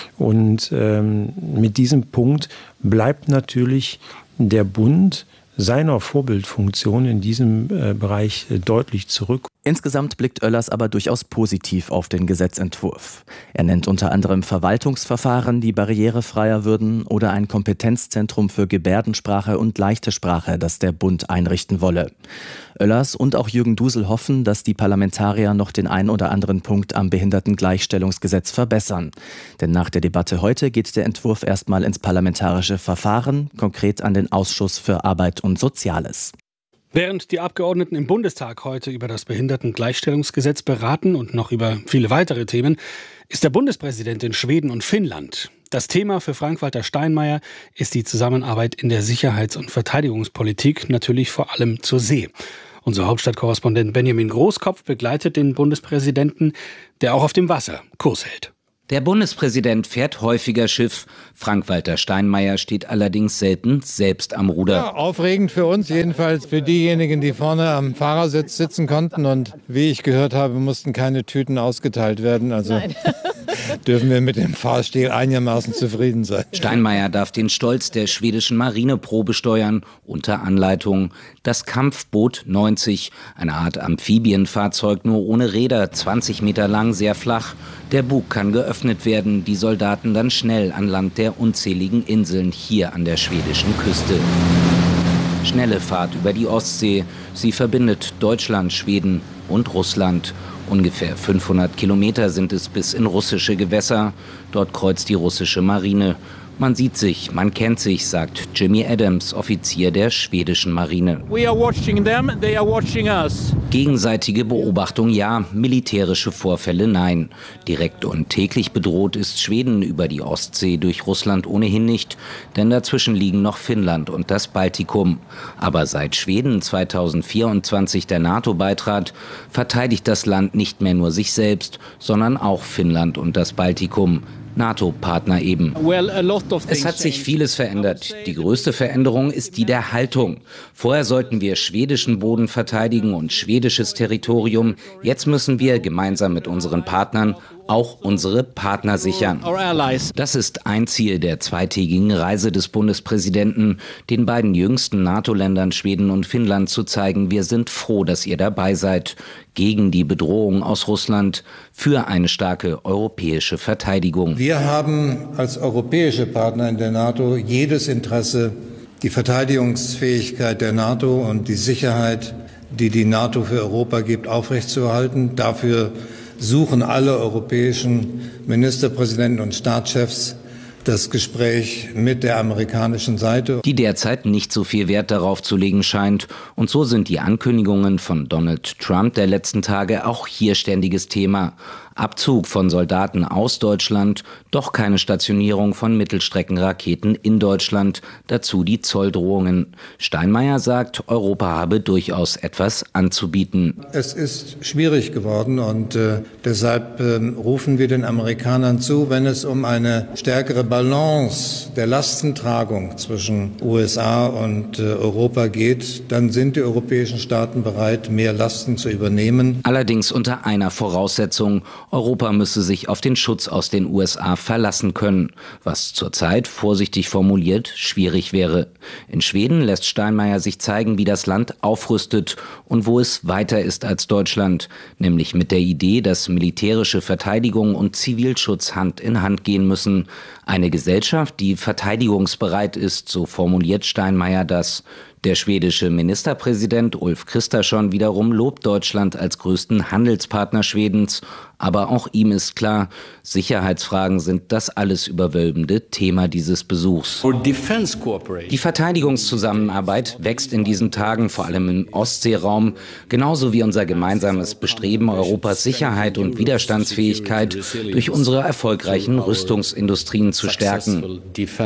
Und ähm, mit diesem Punkt bleibt natürlich der Bund seiner Vorbildfunktion in diesem äh, Bereich äh, deutlich zurück. Insgesamt blickt Oellers aber durchaus positiv auf den Gesetzentwurf. Er nennt unter anderem Verwaltungsverfahren, die barrierefreier würden, oder ein Kompetenzzentrum für Gebärdensprache und leichte Sprache, das der Bund einrichten wolle. Oellers und auch Jürgen Dusel hoffen, dass die Parlamentarier noch den ein oder anderen Punkt am Behindertengleichstellungsgesetz verbessern. Denn nach der Debatte heute geht der Entwurf erstmal ins parlamentarische Verfahren, konkret an den Ausschuss für Arbeit und Soziales. Während die Abgeordneten im Bundestag heute über das Behindertengleichstellungsgesetz beraten und noch über viele weitere Themen, ist der Bundespräsident in Schweden und Finnland. Das Thema für Frank-Walter Steinmeier ist die Zusammenarbeit in der Sicherheits- und Verteidigungspolitik, natürlich vor allem zur See. Unser Hauptstadtkorrespondent Benjamin Großkopf begleitet den Bundespräsidenten, der auch auf dem Wasser Kurs hält. Der Bundespräsident fährt häufiger Schiff. Frank-Walter Steinmeier steht allerdings selten selbst am Ruder. Ja, aufregend für uns, jedenfalls für diejenigen, die vorne am Fahrersitz sitzen konnten. Und wie ich gehört habe, mussten keine Tüten ausgeteilt werden. Also dürfen wir mit dem Fahrstil einigermaßen zufrieden sein. Steinmeier darf den Stolz der schwedischen Marine Probe steuern, unter Anleitung. Das Kampfboot neunzig, eine Art Amphibienfahrzeug, nur ohne Räder, zwanzig Meter lang, sehr flach. Der Bug kann geöffnet werden, die Soldaten dann schnell an Land der unzähligen Inseln hier an der schwedischen Küste. Schnelle Fahrt über die Ostsee. Sie verbindet Deutschland, Schweden und Russland. Ungefähr fünfhundert Kilometer sind es bis in russische Gewässer. Dort kreuzt die russische Marine. Man sieht sich, man kennt sich, sagt Jimmy Adams, Offizier der schwedischen Marine. We are watching them, they are watching us. Gegenseitige Beobachtung ja, militärische Vorfälle nein. Direkt und täglich bedroht ist Schweden über die Ostsee durch Russland ohnehin nicht, denn dazwischen liegen noch Finnland und das Baltikum. Aber seit Schweden zweitausendvierundzwanzig der NATO beitrat, verteidigt das Land nicht mehr nur sich selbst, sondern auch Finnland und das Baltikum. NATO-Partner eben. Es hat sich vieles verändert. Die größte Veränderung ist die der Haltung. Vorher sollten wir schwedischen Boden verteidigen und schwedisches Territorium. Jetzt müssen wir gemeinsam mit unseren Partnern auch unsere Partner sichern. Das ist ein Ziel der zweitägigen Reise des Bundespräsidenten, den beiden jüngsten NATO-Ländern Schweden und Finnland zu zeigen, wir sind froh, dass ihr dabei seid, gegen die Bedrohung aus Russland, für eine starke europäische Verteidigung. Wir haben als europäische Partner in der NATO jedes Interesse, die Verteidigungsfähigkeit der NATO und die Sicherheit, die die NATO für Europa gibt, aufrechtzuerhalten. Dafür suchen alle europäischen Ministerpräsidenten und Staatschefs das Gespräch mit der amerikanischen Seite. Die derzeit nicht so viel Wert darauf zu legen scheint. Und so sind die Ankündigungen von Donald Trump der letzten Tage auch hier ständiges Thema. Abzug von Soldaten aus Deutschland, doch keine Stationierung von Mittelstreckenraketen in Deutschland, dazu die Zolldrohungen. Steinmeier sagt, Europa habe durchaus etwas anzubieten. Es ist schwierig geworden und äh, deshalb äh, rufen wir den Amerikanern zu, wenn es um eine stärkere Balance der Lastentragung zwischen U S A und äh, Europa geht, dann sind die europäischen Staaten bereit, mehr Lasten zu übernehmen. Allerdings unter einer Voraussetzung: Europa müsse sich auf den Schutz aus den U S A verlassen können, was zurzeit, vorsichtig formuliert, schwierig wäre. In Schweden lässt Steinmeier sich zeigen, wie das Land aufrüstet und wo es weiter ist als Deutschland, nämlich mit der Idee, dass militärische Verteidigung und Zivilschutz Hand in Hand gehen müssen. Eine Gesellschaft, die verteidigungsbereit ist, so formuliert Steinmeier das. Der schwedische Ministerpräsident Ulf Kristersson wiederum lobt Deutschland als größten Handelspartner Schwedens. Aber auch ihm ist klar, Sicherheitsfragen sind das alles überwölbende Thema dieses Besuchs. Die Verteidigungszusammenarbeit wächst in diesen Tagen, vor allem im Ostseeraum, genauso wie unser gemeinsames Bestreben, Europas Sicherheit und Widerstandsfähigkeit durch unsere erfolgreichen Rüstungsindustrien zu stärken.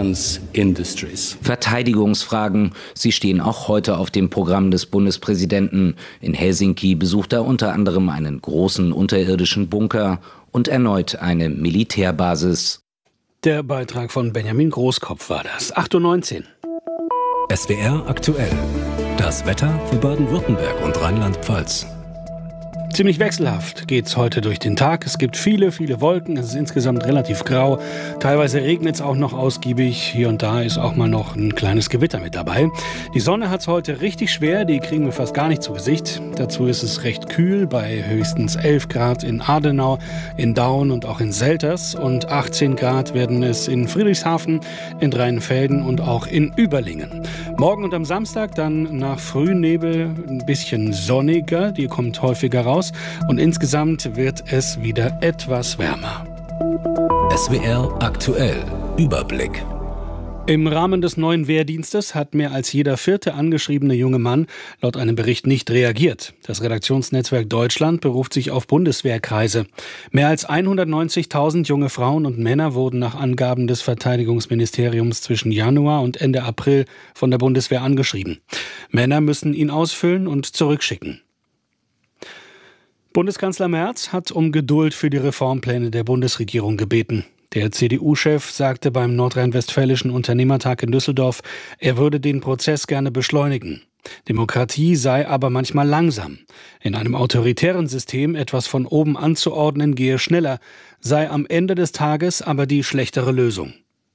Verteidigungsfragen, sie stehen auch heute auf dem Programm des Bundespräsidenten. In Helsinki besucht er unter anderem einen großen unterirdischen Bunker und erneut eine Militärbasis. Der Beitrag von Benjamin Großkopf war das. acht Uhr neunzehn. S W R aktuell. Das Wetter für Baden-Württemberg und Rheinland-Pfalz. Ziemlich wechselhaft geht's heute durch den Tag. Es gibt viele, viele Wolken. Es ist insgesamt relativ grau. Teilweise regnet es auch noch ausgiebig. Hier und da ist auch mal noch ein kleines Gewitter mit dabei. Die Sonne hat's heute richtig schwer. Die kriegen wir fast gar nicht zu Gesicht. Dazu ist es recht kühl bei höchstens elf Grad in Adenau, in Daun und auch in Selters. Und achtzehn Grad werden es in Friedrichshafen, in Rheinfelden und auch in Überlingen. Morgen und am Samstag dann nach Frühnebel ein bisschen sonniger. Die kommt häufiger raus. Und insgesamt wird es wieder etwas wärmer. S W R aktuell. Überblick. Im Rahmen des neuen Wehrdienstes hat mehr als jeder vierte angeschriebene junge Mann laut einem Bericht nicht reagiert. Das Redaktionsnetzwerk Deutschland beruft sich auf Bundeswehrkreise. Mehr als hundertneunzigtausend junge Frauen und Männer wurden nach Angaben des Verteidigungsministeriums zwischen Januar und Ende April von der Bundeswehr angeschrieben. Männer müssen ihn ausfüllen und zurückschicken. Bundeskanzler Merz hat um Geduld für die Reformpläne der Bundesregierung gebeten. Der C D U-Chef sagte beim Nordrhein-Westfälischen Unternehmertag in Düsseldorf, er würde den Prozess gerne beschleunigen. Demokratie sei aber manchmal langsam. In einem autoritären System etwas von oben anzuordnen gehe schneller, sei am Ende des Tages aber die schlechtere Lösung.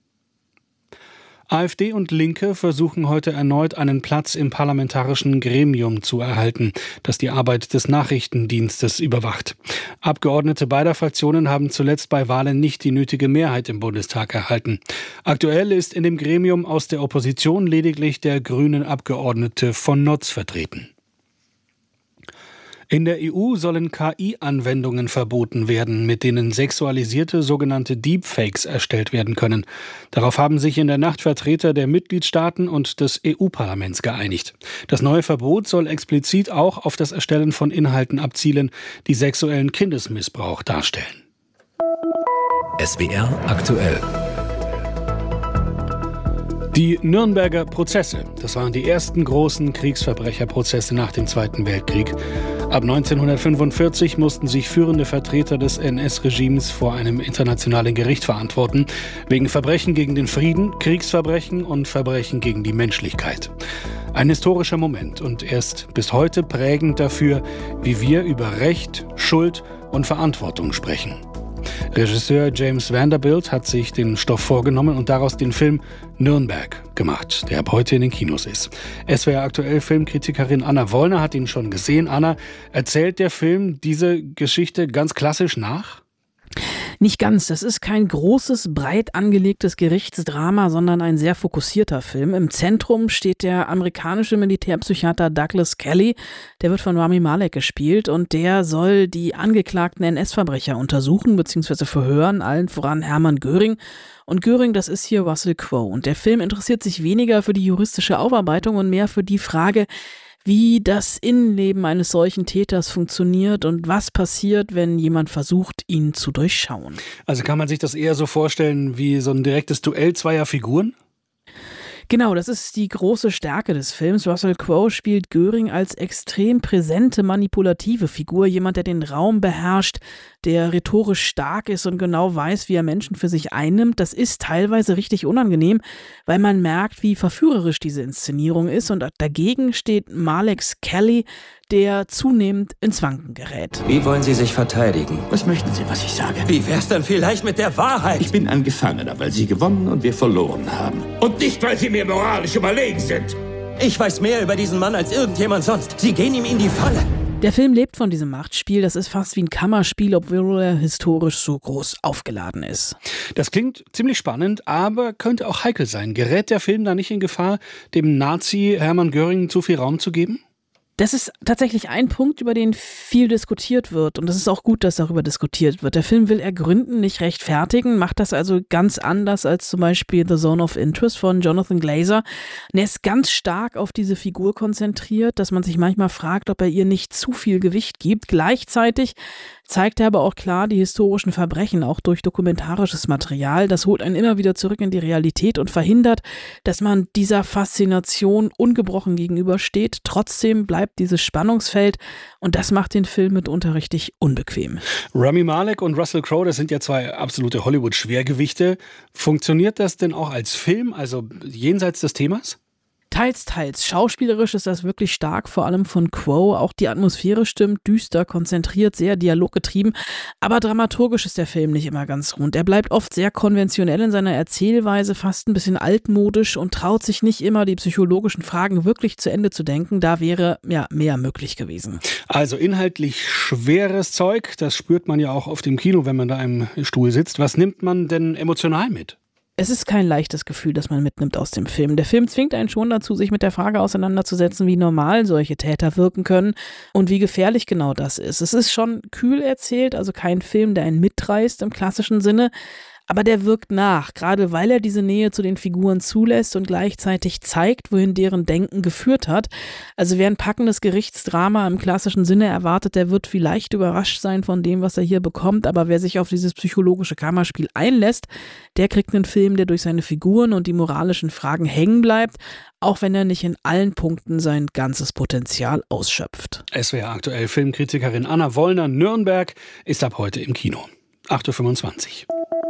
AfD und Linke versuchen heute erneut einen Platz im parlamentarischen Gremium zu erhalten, das die Arbeit des Nachrichtendienstes überwacht. Abgeordnete beider Fraktionen haben zuletzt bei Wahlen nicht die nötige Mehrheit im Bundestag erhalten. Aktuell ist in dem Gremium aus der Opposition lediglich der grünen Abgeordnete von Notz vertreten. In der E U sollen K I-Anwendungen verboten werden, mit denen sexualisierte sogenannte Deepfakes erstellt werden können. Darauf haben sich in der Nacht Vertreter der Mitgliedstaaten und des E U-Parlaments geeinigt. Das neue Verbot soll explizit auch auf das Erstellen von Inhalten abzielen, die sexuellen Kindesmissbrauch darstellen. S W R aktuell. Die Nürnberger Prozesse, das waren die ersten großen Kriegsverbrecherprozesse nach dem Zweiten Weltkrieg. Ab neunzehnhundertfünfundvierzig mussten sich führende Vertreter des N S-Regimes vor einem internationalen Gericht verantworten, wegen Verbrechen gegen den Frieden, Kriegsverbrechen und Verbrechen gegen die Menschlichkeit. Ein historischer Moment und erst bis heute prägend dafür, wie wir über Recht, Schuld und Verantwortung sprechen. Regisseur James Vanderbilt hat sich den Stoff vorgenommen und daraus den Film Nürnberg gemacht, der ab heute in den Kinos ist. S W R aktuell Filmkritikerin Anna Wollner hat ihn schon gesehen. Anna, erzählt der Film diese Geschichte ganz klassisch nach? Nicht ganz. Das ist kein großes, breit angelegtes Gerichtsdrama, sondern ein sehr fokussierter Film. Im Zentrum steht der amerikanische Militärpsychiater Douglas Kelly. Der wird von Rami Malek gespielt und der soll die angeklagten N S-Verbrecher untersuchen bzw. verhören, allen voran Hermann Göring. Und Göring, das ist hier Russell Crowe. Und der Film interessiert sich weniger für die juristische Aufarbeitung und mehr für die Frage, wie das Innenleben eines solchen Täters funktioniert und was passiert, wenn jemand versucht, ihn zu durchschauen. Also kann man sich das eher so vorstellen wie so ein direktes Duell zweier Figuren? Genau, das ist die große Stärke des Films. Russell Crowe spielt Göring als extrem präsente, manipulative Figur, jemand, der den Raum beherrscht, der rhetorisch stark ist und genau weiß, wie er Menschen für sich einnimmt. Das ist teilweise richtig unangenehm, weil man merkt, wie verführerisch diese Inszenierung ist. Und dagegen steht Maleks Kelly, der zunehmend ins Wanken gerät. Wie wollen Sie sich verteidigen? Was möchten Sie, was ich sage? Wie wär's dann vielleicht mit der Wahrheit? Ich bin ein Gefangener, weil Sie gewonnen und wir verloren haben. Und nicht, weil Sie mir moralisch überlegen sind. Ich weiß mehr über diesen Mann als irgendjemand sonst. Sie gehen ihm in die Falle. Der Film lebt von diesem Machtspiel. Das ist fast wie ein Kammerspiel, obwohl er historisch so groß aufgeladen ist. Das klingt ziemlich spannend, aber könnte auch heikel sein. Gerät der Film da nicht in Gefahr, dem Nazi Hermann Göring zu viel Raum zu geben? Das ist tatsächlich ein Punkt, über den viel diskutiert wird. Und es ist auch gut, dass darüber diskutiert wird. Der Film will ergründen, nicht rechtfertigen, macht das also ganz anders als zum Beispiel The Zone of Interest von Jonathan Glazer. Und er ist ganz stark auf diese Figur konzentriert, dass man sich manchmal fragt, ob er ihr nicht zu viel Gewicht gibt. Gleichzeitig zeigt er aber auch klar die historischen Verbrechen, auch durch dokumentarisches Material. Das holt einen immer wieder zurück in die Realität und verhindert, dass man dieser Faszination ungebrochen gegenübersteht. Trotzdem bleibt dieses Spannungsfeld und das macht den Film mitunter richtig unbequem. Rami Malek und Russell Crowe, das sind ja zwei absolute Hollywood-Schwergewichte. Funktioniert das denn auch als Film, also jenseits des Themas? Teils, teils. Schauspielerisch ist das wirklich stark, vor allem von Crowe. Auch die Atmosphäre stimmt, düster, konzentriert, sehr dialoggetrieben. Aber dramaturgisch ist der Film nicht immer ganz rund. Er bleibt oft sehr konventionell in seiner Erzählweise, fast ein bisschen altmodisch und traut sich nicht immer, die psychologischen Fragen wirklich zu Ende zu denken. Da wäre ja mehr möglich gewesen. Also inhaltlich schweres Zeug, das spürt man ja auch auf dem Kino, wenn man da im Stuhl sitzt. Was nimmt man denn emotional mit? Es ist kein leichtes Gefühl, das man mitnimmt aus dem Film. Der Film zwingt einen schon dazu, sich mit der Frage auseinanderzusetzen, wie normal solche Täter wirken können und wie gefährlich genau das ist. Es ist schon kühl erzählt, also kein Film, der einen mitreißt im klassischen Sinne, Aber der wirkt nach, gerade weil er diese Nähe zu den Figuren zulässt und gleichzeitig zeigt, wohin deren Denken geführt hat. Also wer ein packendes Gerichtsdrama im klassischen Sinne erwartet, der wird vielleicht überrascht sein von dem, was er hier bekommt. Aber wer sich auf dieses psychologische Kammerspiel einlässt, der kriegt einen Film, der durch seine Figuren und die moralischen Fragen hängen bleibt, auch wenn er nicht in allen Punkten sein ganzes Potenzial ausschöpft. S W R aktuell Filmkritikerin Anna Wollner, Nürnberg, ist ab heute im Kino. acht Uhr fünfundzwanzig.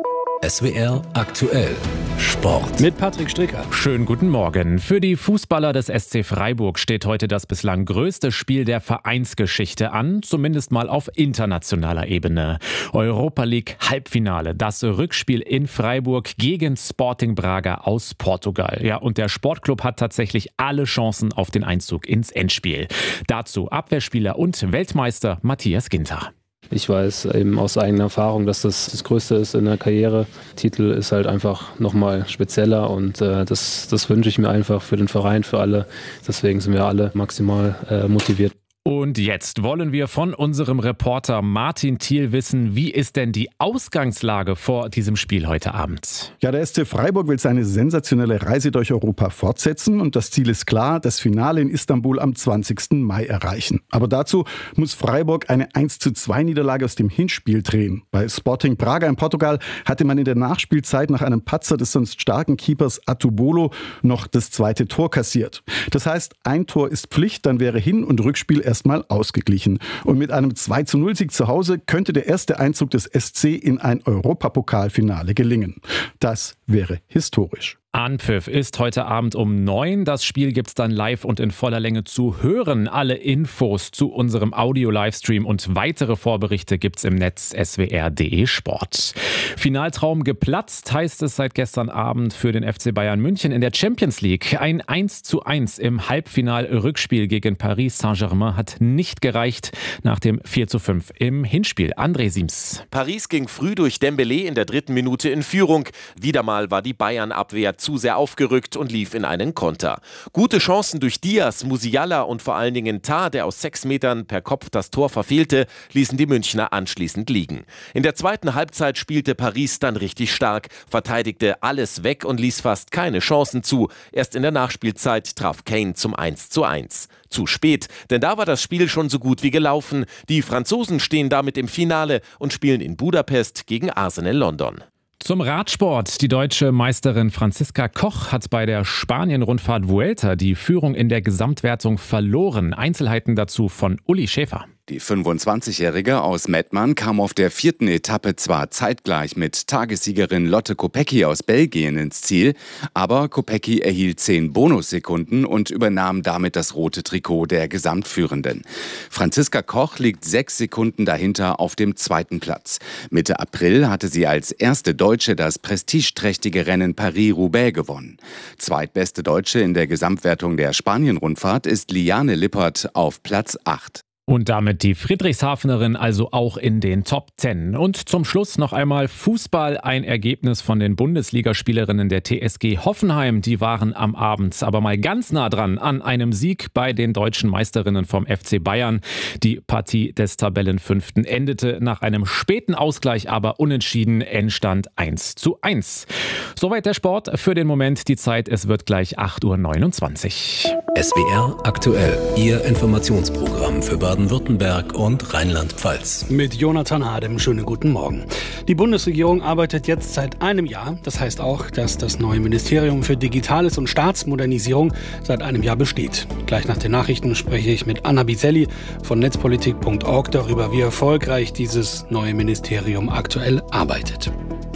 S W R aktuell Sport. Mit Patrick Stricker. Schönen guten Morgen. Für die Fußballer des S C Freiburg steht heute das bislang größte Spiel der Vereinsgeschichte an, zumindest mal auf internationaler Ebene. Europa League Halbfinale, das Rückspiel in Freiburg gegen Sporting Braga aus Portugal. Ja, und der Sportclub hat tatsächlich alle Chancen auf den Einzug ins Endspiel. Dazu Abwehrspieler und Weltmeister Matthias Ginter. Ich weiß eben aus eigener Erfahrung, dass das das Größte ist in der Karriere. Titel ist halt einfach nochmal spezieller und äh, das, das wünsche ich mir einfach für den Verein, für alle. Deswegen sind wir alle maximal äh, motiviert. Und jetzt wollen wir von unserem Reporter Martin Thiel wissen, wie ist denn die Ausgangslage vor diesem Spiel heute Abend? Ja, der S C Freiburg will seine sensationelle Reise durch Europa fortsetzen und das Ziel ist klar, das Finale in Istanbul am zwanzigsten Mai erreichen. Aber dazu muss Freiburg eine eins zu zwei Niederlage aus dem Hinspiel drehen. Bei Sporting Braga in Portugal hatte man in der Nachspielzeit nach einem Patzer des sonst starken Keepers Atubolo noch das zweite Tor kassiert. Das heißt, ein Tor ist Pflicht, dann wäre Hin- und Rückspiel erstmal ausgeglichen. Und mit einem zwei zu null Sieg zu Hause könnte der erste Einzug des S C in ein Europapokalfinale gelingen. Das wäre historisch. Anpfiff ist heute Abend um neun. Das Spiel gibt's dann live und in voller Länge zu hören. Alle Infos zu unserem Audio-Livestream und weitere Vorberichte gibt's im Netz S W R punkt de Sport. Finaltraum geplatzt heißt es seit gestern Abend für den F C Bayern München in der Champions League. Ein eins zu eins im Halbfinal-Rückspiel gegen Paris Saint-Germain hat nicht gereicht nach dem vier zu fünf im Hinspiel. André Siems. Paris ging früh durch Dembélé in der dritten Minute in Führung. Wieder mal war die Bayern-Abwehr zu sehr aufgerückt und lief in einen Konter. Gute Chancen durch Diaz, Musiala und vor allen Dingen Tah, der aus sechs Metern per Kopf das Tor verfehlte, ließen die Münchner anschließend liegen. In der zweiten Halbzeit spielte Paris dann richtig stark, verteidigte alles weg und ließ fast keine Chancen zu. Erst in der Nachspielzeit traf Kane zum eins zu eins. Zu spät, denn da war das Spiel schon so gut wie gelaufen. Die Franzosen stehen damit im Finale und spielen in Budapest gegen Arsenal London. Zum Radsport. Die deutsche Meisterin Franziska Koch hat bei der Spanien-Rundfahrt Vuelta die Führung in der Gesamtwertung verloren. Einzelheiten dazu von Uli Schäfer. Die fünfundzwanzigjährige aus Mettmann kam auf der vierten Etappe zwar zeitgleich mit Tagessiegerin Lotte Kopecky aus Belgien ins Ziel, aber Kopecky erhielt zehn Bonussekunden und übernahm damit das rote Trikot der Gesamtführenden. Franziska Koch liegt sechs Sekunden dahinter auf dem zweiten Platz. Mitte April hatte sie als erste Deutsche das prestigeträchtige Rennen Paris-Roubaix gewonnen. Zweitbeste Deutsche in der Gesamtwertung der Spanien-Rundfahrt ist Liane Lippert auf Platz acht. Und damit die Friedrichshafenerin also auch in den Top zehn. Und zum Schluss noch einmal Fußball, ein Ergebnis von den Bundesligaspielerinnen der T S G Hoffenheim. Die waren am Abend aber mal ganz nah dran an einem Sieg bei den deutschen Meisterinnen vom F C Bayern. Die Partie des Tabellenfünften endete nach einem späten Ausgleich, aber unentschieden, Endstand eins zu eins. Soweit der Sport für den Moment. Die Zeit, es wird gleich acht Uhr neunundzwanzig. S W R aktuell, Ihr Informationsprogramm für Baden-Württemberg und Rheinland-Pfalz. Mit Jonathan Hadem, schönen guten Morgen. Die Bundesregierung arbeitet jetzt seit einem Jahr. Das heißt auch, dass das neue Ministerium für Digitales und Staatsmodernisierung seit einem Jahr besteht. Gleich nach den Nachrichten spreche ich mit Anna Biselli von netzpolitik punkt org darüber, wie erfolgreich dieses neue Ministerium aktuell arbeitet.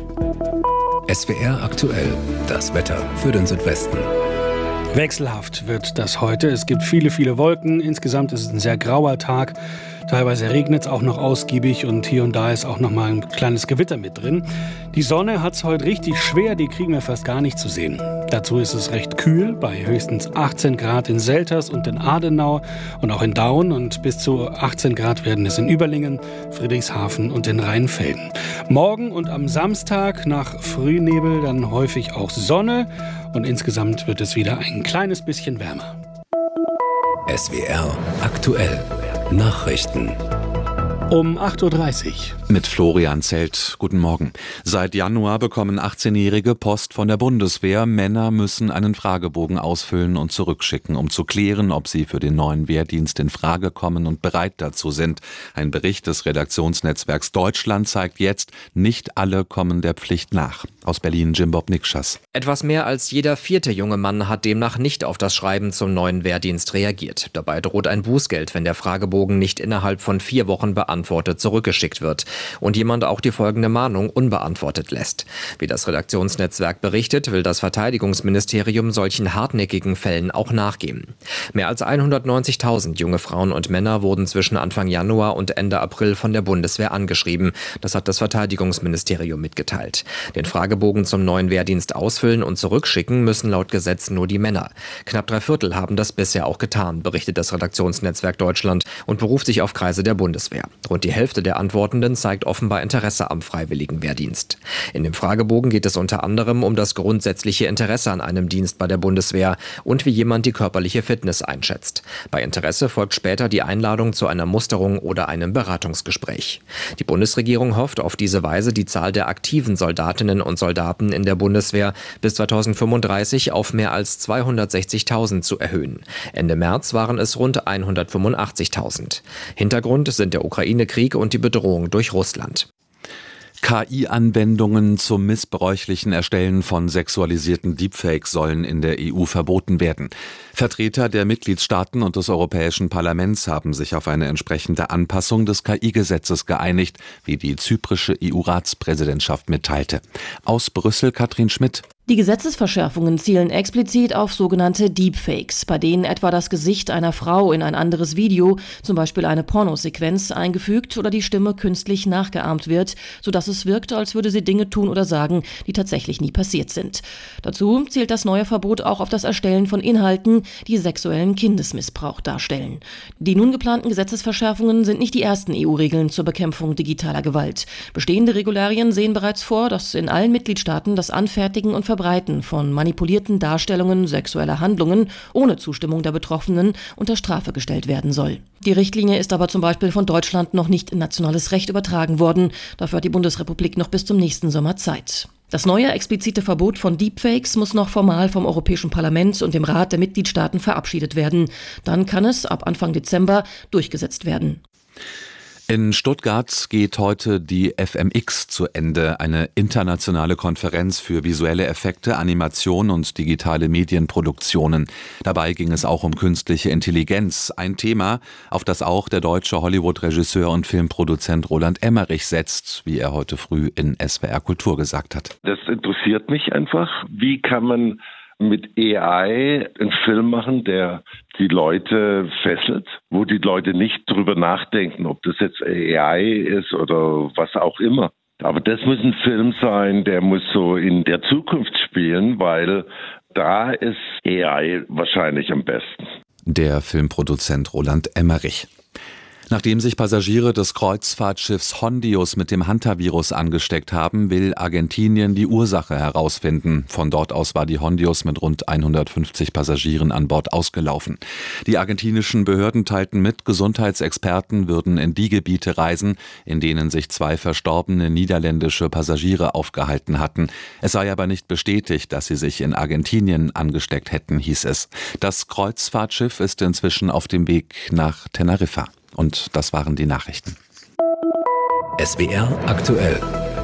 S W R aktuell, das Wetter für den Südwesten. Wechselhaft wird das heute. Es gibt viele, viele Wolken. Insgesamt ist es ein sehr grauer Tag. Teilweise regnet es auch noch ausgiebig und hier und da ist auch noch mal ein kleines Gewitter mit drin. Die Sonne hat es heute richtig schwer, die kriegen wir fast gar nicht zu sehen. Dazu ist es recht kühl, bei höchstens achtzehn Grad in Selters und in Adenau und auch in Daun, und bis zu achtzehn Grad werden es in Überlingen, Friedrichshafen und in Rheinfelden. Morgen und am Samstag nach Frühnebel dann häufig auch Sonne und insgesamt wird es wieder ein kleines bisschen wärmer. S W R aktuell. Nachrichten. Um acht Uhr dreißig. Mit Florian Zelt. Guten Morgen. Seit Januar bekommen achtzehnjährige Post von der Bundeswehr. Männer müssen einen Fragebogen ausfüllen und zurückschicken, um zu klären, ob sie für den neuen Wehrdienst in Frage kommen und bereit dazu sind. Ein Bericht des Redaktionsnetzwerks Deutschland zeigt jetzt, nicht alle kommen der Pflicht nach. Aus Berlin Jimbob Nikschas. Etwas mehr als jeder vierte junge Mann hat demnach nicht auf das Schreiben zum neuen Wehrdienst reagiert. Dabei droht ein Bußgeld, wenn der Fragebogen nicht innerhalb von vier Wochen beantwortet zurückgeschickt wird und jemand auch die folgende Mahnung unbeantwortet lässt. Wie das Redaktionsnetzwerk berichtet, will das Verteidigungsministerium solchen hartnäckigen Fällen auch nachgehen. Mehr als hundertneunzigtausend junge Frauen und Männer wurden zwischen Anfang Januar und Ende April von der Bundeswehr angeschrieben. Das hat das Verteidigungsministerium mitgeteilt. Den Fragebogen zum neuen Wehrdienst ausfüllen und zurückschicken müssen laut Gesetz nur die Männer. Knapp drei Viertel haben das bisher auch getan, berichtet das Redaktionsnetzwerk Deutschland und beruft sich auf Kreise der Bundeswehr. Rund die Hälfte der Antwortenden zeigt offenbar Interesse am freiwilligen Wehrdienst. In dem Fragebogen geht es unter anderem um das grundsätzliche Interesse an einem Dienst bei der Bundeswehr und wie jemand die körperliche Fitness einschätzt. Bei Interesse folgt später die Einladung zu einer Musterung oder einem Beratungsgespräch. Die Bundesregierung hofft auf diese Weise, die Zahl der aktiven Soldatinnen und Soldaten in der Bundeswehr bis zweitausendfünfunddreißig auf mehr als zweihundertsechzigtausend zu erhöhen. Ende März waren es rund hundertfünfundachtzigtausend. Hintergrund sind der Ukraine-Krieg und die Bedrohung durch Russland. K I-Anwendungen zum missbräuchlichen Erstellen von sexualisierten Deepfakes sollen in der E U verboten werden. Vertreter der Mitgliedstaaten und des Europäischen Parlaments haben sich auf eine entsprechende Anpassung des K I-Gesetzes geeinigt, wie die zyprische E U-Ratspräsidentschaft mitteilte. Aus Brüssel Katrin Schmidt. Die Gesetzesverschärfungen zielen explizit auf sogenannte Deepfakes, bei denen etwa das Gesicht einer Frau in ein anderes Video, zum Beispiel eine Pornosequenz, eingefügt oder die Stimme künstlich nachgeahmt wird, sodass es wirkt, als würde sie Dinge tun oder sagen, die tatsächlich nie passiert sind. Dazu zielt das neue Verbot auch auf das Erstellen von Inhalten, die sexuellen Kindesmissbrauch darstellen. Die nun geplanten Gesetzesverschärfungen sind nicht die ersten E U-Regeln zur Bekämpfung digitaler Gewalt. Bestehende Regularien sehen bereits vor, dass in allen Mitgliedstaaten das Anfertigen und Verbreiten von manipulierten Darstellungen sexueller Handlungen ohne Zustimmung der Betroffenen unter Strafe gestellt werden soll. Die Richtlinie ist aber zum Beispiel von Deutschland noch nicht in nationales Recht übertragen worden. Dafür hat die Bundesrepublik noch bis zum nächsten Sommer Zeit. Das neue explizite Verbot von Deepfakes muss noch formal vom Europäischen Parlament und dem Rat der Mitgliedstaaten verabschiedet werden. Dann kann es ab Anfang Dezember durchgesetzt werden. In Stuttgart geht heute die F M X zu Ende, eine internationale Konferenz für visuelle Effekte, Animation und digitale Medienproduktionen. Dabei ging es auch um künstliche Intelligenz, ein Thema, auf das auch der deutsche Hollywood-Regisseur und Filmproduzent Roland Emmerich setzt, wie er heute früh in S W R Kultur gesagt hat. Das interessiert mich einfach. Wie kann man mit A I einen Film machen, der die Leute fesselt, wo die Leute nicht drüber nachdenken, ob das jetzt A I ist oder was auch immer. Aber das muss ein Film sein, der muss so in der Zukunft spielen, weil da ist A I wahrscheinlich am besten. Der Filmproduzent Roland Emmerich. Nachdem sich Passagiere des Kreuzfahrtschiffs Hondius mit dem Hantavirus angesteckt haben, will Argentinien die Ursache herausfinden. Von dort aus war die Hondius mit rund hundertfünfzig Passagieren an Bord ausgelaufen. Die argentinischen Behörden teilten mit, Gesundheitsexperten würden in die Gebiete reisen, in denen sich zwei verstorbene niederländische Passagiere aufgehalten hatten. Es sei aber nicht bestätigt, dass sie sich in Argentinien angesteckt hätten, hieß es. Das Kreuzfahrtschiff ist inzwischen auf dem Weg nach Teneriffa. Und das waren die Nachrichten. S W R aktuell.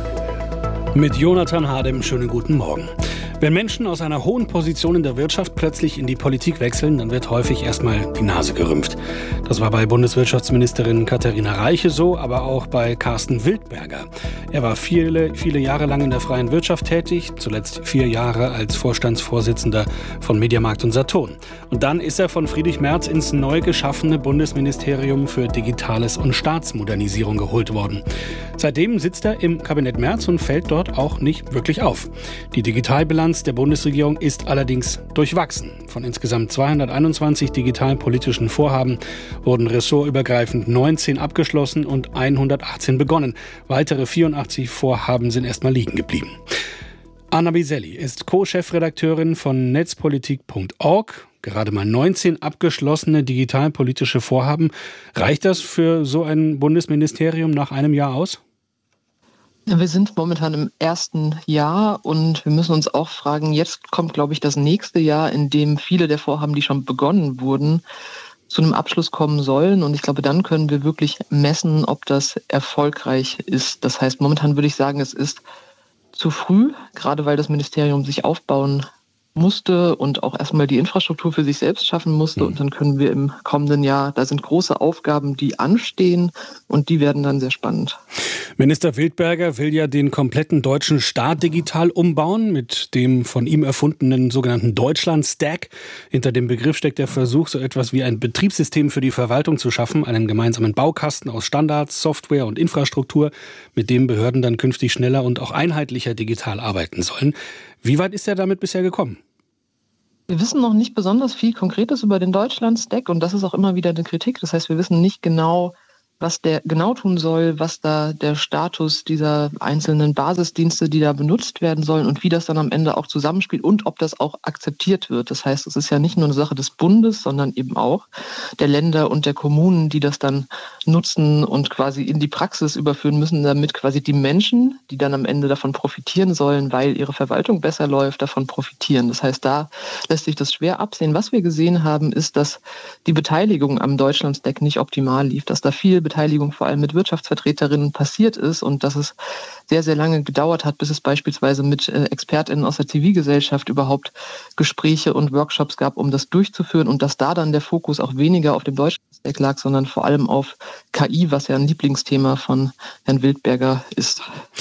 Mit Jonathan Hadem, schönen guten Morgen. Wenn Menschen aus einer hohen Position in der Wirtschaft plötzlich in die Politik wechseln, dann wird häufig erstmal die Nase gerümpft. Das war bei Bundeswirtschaftsministerin Katharina Reiche so, aber auch bei Carsten Wildberger. Er war viele, viele Jahre lang in der freien Wirtschaft tätig, zuletzt vier Jahre als Vorstandsvorsitzender von Mediamarkt und Saturn. Und dann ist er von Friedrich Merz ins neu geschaffene Bundesministerium für Digitales und Staatsmodernisierung geholt worden. Seitdem sitzt er im Kabinett Merz und fällt dort auch nicht wirklich auf. Die Digitalbilanz der Bundesregierung ist allerdings durchwachsen. Von insgesamt zweihunderteinundzwanzig digitalpolitischen Vorhaben wurden ressortübergreifend neunzehn abgeschlossen und hundertachtzehn begonnen. Weitere vierundachtzig Vorhaben sind erstmal liegen geblieben. Anna Biselli ist Co-Chefredakteurin von netzpolitik punkt org. Gerade mal neunzehn abgeschlossene digitalpolitische Vorhaben. Reicht das für so ein Bundesministerium nach einem Jahr aus? Wir sind momentan im ersten Jahr und wir müssen uns auch fragen, jetzt kommt, glaube ich, das nächste Jahr, in dem viele der Vorhaben, die schon begonnen wurden, zu einem Abschluss kommen sollen. Und ich glaube, dann können wir wirklich messen, ob das erfolgreich ist. Das heißt, momentan würde ich sagen, es ist zu früh, gerade weil das Ministerium sich aufbauen musste und auch erstmal die Infrastruktur für sich selbst schaffen musste. Mhm. Und dann können wir im kommenden Jahr, da sind große Aufgaben, die anstehen und die werden dann sehr spannend. Minister Wildberger will ja den kompletten deutschen Staat digital umbauen mit dem von ihm erfundenen sogenannten Deutschland-Stack. Hinter dem Begriff steckt der Versuch, so etwas wie ein Betriebssystem für die Verwaltung zu schaffen, einen gemeinsamen Baukasten aus Standards, Software und Infrastruktur, mit dem Behörden dann künftig schneller und auch einheitlicher digital arbeiten sollen. Wie weit ist er damit bisher gekommen? Wir wissen noch nicht besonders viel Konkretes über den Deutschland-Stack und das ist auch immer wieder eine Kritik. Das heißt, wir wissen nicht genau, was der genau tun soll, was da der Status dieser einzelnen Basisdienste, die da benutzt werden sollen und wie das dann am Ende auch zusammenspielt und ob das auch akzeptiert wird. Das heißt, es ist ja nicht nur eine Sache des Bundes, sondern eben auch der Länder und der Kommunen, die das dann nutzen und quasi in die Praxis überführen müssen, damit quasi die Menschen, die dann am Ende davon profitieren sollen, weil ihre Verwaltung besser läuft, davon profitieren. Das heißt, da lässt sich das schwer absehen. Was wir gesehen haben, ist, dass die Beteiligung am Deutschland-Stack nicht optimal lief, dass da viel Beteiligung vor allem mit Wirtschaftsvertreterinnen passiert ist und dass es sehr, sehr lange gedauert hat, bis es beispielsweise mit äh, ExpertInnen aus der Zivilgesellschaft überhaupt Gespräche und Workshops gab, um das durchzuführen und dass da dann der Fokus auch weniger auf dem Deutschland-Stack lag, sondern vor allem auf K I, was ja ein Lieblingsthema von Herrn Wildberger ist.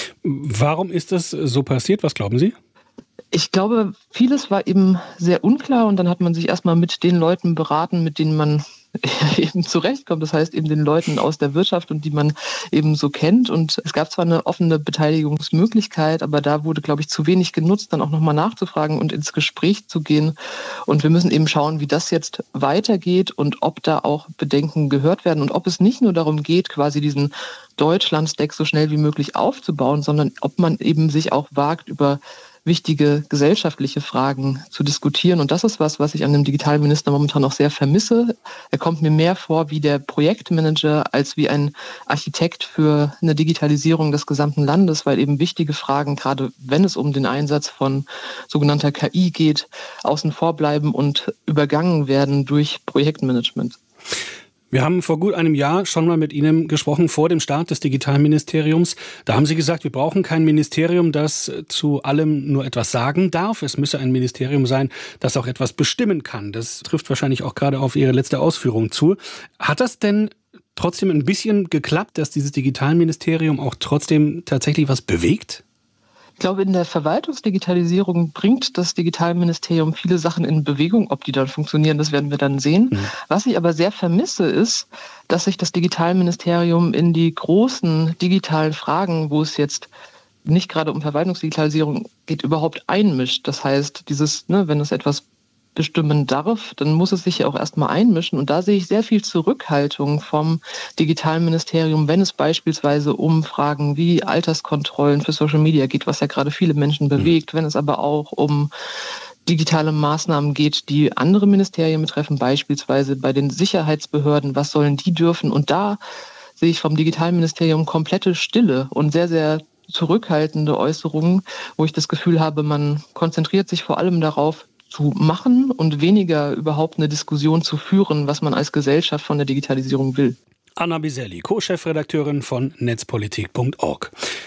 Warum ist das so passiert? Was glauben Sie? Ich glaube, vieles war eben sehr unklar und dann hat man sich erstmal mit den Leuten beraten, mit denen man eben zurechtkommt. Das heißt eben den Leuten aus der Wirtschaft und die man eben so kennt. Und es gab zwar eine offene Beteiligungsmöglichkeit, aber da wurde, glaube ich, zu wenig genutzt, dann auch nochmal nachzufragen und ins Gespräch zu gehen. Und wir müssen eben schauen, wie das jetzt weitergeht und ob da auch Bedenken gehört werden und ob es nicht nur darum geht, quasi diesen Deutschland-Stack so schnell wie möglich aufzubauen, sondern ob man eben sich auch wagt, über wichtige gesellschaftliche Fragen zu diskutieren. Und das ist was, was ich an dem Digitalminister momentan auch sehr vermisse. Er kommt mir mehr vor wie der Projektmanager als wie ein Architekt für eine Digitalisierung des gesamten Landes, weil eben wichtige Fragen, gerade wenn es um den Einsatz von sogenannter K I geht, außen vor bleiben und übergangen werden durch Projektmanagement. Wir haben vor gut einem Jahr schon mal mit Ihnen gesprochen, vor dem Start des Digitalministeriums. Da haben Sie gesagt, wir brauchen kein Ministerium, das zu allem nur etwas sagen darf. Es müsse ein Ministerium sein, das auch etwas bestimmen kann. Das trifft wahrscheinlich auch gerade auf Ihre letzte Ausführung zu. Hat das denn trotzdem ein bisschen geklappt, dass dieses Digitalministerium auch trotzdem tatsächlich was bewegt? Ich glaube, in der Verwaltungsdigitalisierung bringt das Digitalministerium viele Sachen in Bewegung. Ob die dann funktionieren, das werden wir dann sehen. Mhm. Was ich aber sehr vermisse, ist, dass sich das Digitalministerium in die großen digitalen Fragen, wo es jetzt nicht gerade um Verwaltungsdigitalisierung geht, überhaupt einmischt. Das heißt, dieses, ne, wenn es etwas bestimmen darf, dann muss es sich ja auch erstmal einmischen. Und da sehe ich sehr viel Zurückhaltung vom Digitalministerium, wenn es beispielsweise um Fragen wie Alterskontrollen für Social Media geht, was ja gerade viele Menschen bewegt, wenn es aber auch um digitale Maßnahmen geht, die andere Ministerien betreffen, beispielsweise bei den Sicherheitsbehörden, was sollen die dürfen? Und da sehe ich vom Digitalministerium komplette Stille und sehr, sehr zurückhaltende Äußerungen, wo ich das Gefühl habe, man konzentriert sich vor allem darauf, zu machen und weniger überhaupt eine Diskussion zu führen, was man als Gesellschaft von der Digitalisierung will. Anna Biselli, Co-Chefredakteurin von netzpolitik punkt org.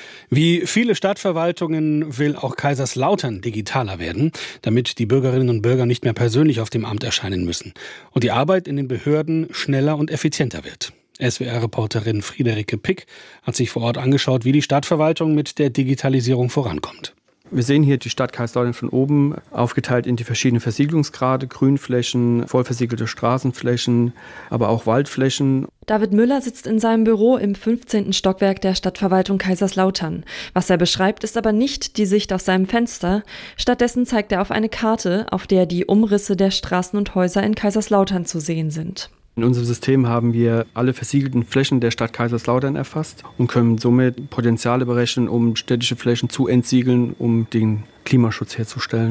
Wie viele Stadtverwaltungen will auch Kaiserslautern digitaler werden, damit die Bürgerinnen und Bürger nicht mehr persönlich auf dem Amt erscheinen müssen und die Arbeit in den Behörden schneller und effizienter wird. S W R-Reporterin Friederike Pick hat sich vor Ort angeschaut, wie die Stadtverwaltung mit der Digitalisierung vorankommt. Wir sehen hier die Stadt Kaiserslautern von oben aufgeteilt in die verschiedenen Versiegelungsgrade, Grünflächen, vollversiegelte Straßenflächen, aber auch Waldflächen. David Müller sitzt in seinem Büro im fünfzehnten Stockwerk der Stadtverwaltung Kaiserslautern. Was er beschreibt, ist aber nicht die Sicht aus seinem Fenster. Stattdessen zeigt er auf eine Karte, auf der die Umrisse der Straßen und Häuser in Kaiserslautern zu sehen sind. In unserem System haben wir alle versiegelten Flächen der Stadt Kaiserslautern erfasst und können somit Potenziale berechnen, um städtische Flächen zu entsiegeln, um den Klimaschutz herzustellen.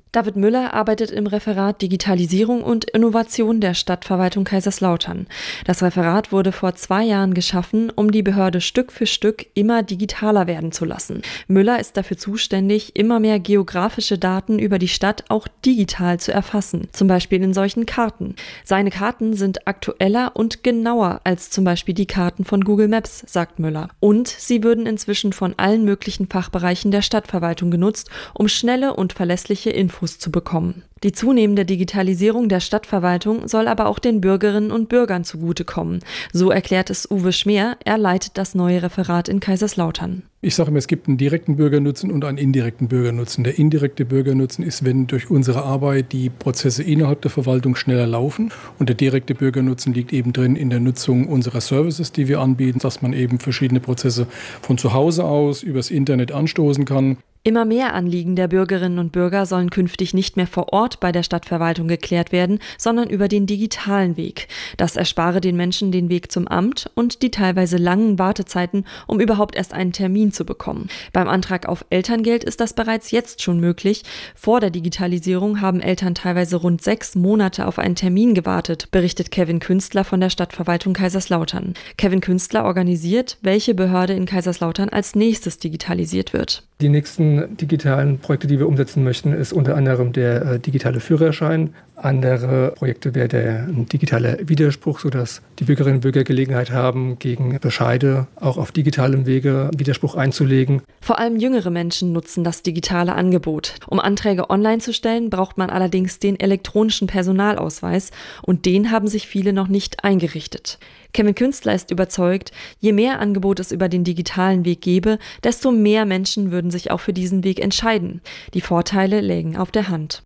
David Müller arbeitet im Referat Digitalisierung und Innovation der Stadtverwaltung Kaiserslautern. Das Referat wurde vor zwei Jahren geschaffen, um die Behörde Stück für Stück immer digitaler werden zu lassen. Müller ist dafür zuständig, immer mehr geografische Daten über die Stadt auch digital zu erfassen, zum Beispiel in solchen Karten. Seine Karten sind aktueller und genauer als zum Beispiel die Karten von Google Maps, sagt Müller. Und sie würden inzwischen von allen möglichen Fachbereichen der Stadtverwaltung genutzt, um schnelle und verlässliche Infos zu bekommen. Die zunehmende Digitalisierung der Stadtverwaltung soll aber auch den Bürgerinnen und Bürgern zugutekommen. So erklärt es Uwe Schmeer, er leitet das neue Referat in Kaiserslautern. Ich sage immer, es gibt einen direkten Bürgernutzen und einen indirekten Bürgernutzen. Der indirekte Bürgernutzen ist, wenn durch unsere Arbeit die Prozesse innerhalb der Verwaltung schneller laufen. Und der direkte Bürgernutzen liegt eben drin in der Nutzung unserer Services, die wir anbieten, dass man eben verschiedene Prozesse von zu Hause aus übers Internet anstoßen kann. Immer mehr Anliegen der Bürgerinnen und Bürger sollen künftig nicht mehr vor Ort bei der Stadtverwaltung geklärt werden, sondern über den digitalen Weg. Das erspare den Menschen den Weg zum Amt und die teilweise langen Wartezeiten, um überhaupt erst einen Termin zu bekommen. Beim Antrag auf Elterngeld ist das bereits jetzt schon möglich. Vor der Digitalisierung haben Eltern teilweise rund sechs Monate auf einen Termin gewartet, berichtet Kevin Künstler von der Stadtverwaltung Kaiserslautern. Kevin Künstler organisiert, welche Behörde in Kaiserslautern als nächstes digitalisiert wird. Die nächsten digitalen Projekte, die wir umsetzen möchten, ist unter anderem der äh, digitale Führerschein. Andere Projekte wäre der digitale Widerspruch, sodass die Bürgerinnen und Bürger Gelegenheit haben, gegen Bescheide auch auf digitalem Wege Widerspruch einzulegen. Vor allem jüngere Menschen nutzen das digitale Angebot. Um Anträge online zu stellen, braucht man allerdings den elektronischen Personalausweis und den haben sich viele noch nicht eingerichtet. Kevin Künstler ist überzeugt, je mehr Angebot es über den digitalen Weg gäbe, desto mehr Menschen würden sich auch für diesen Weg entscheiden. Die Vorteile lägen auf der Hand.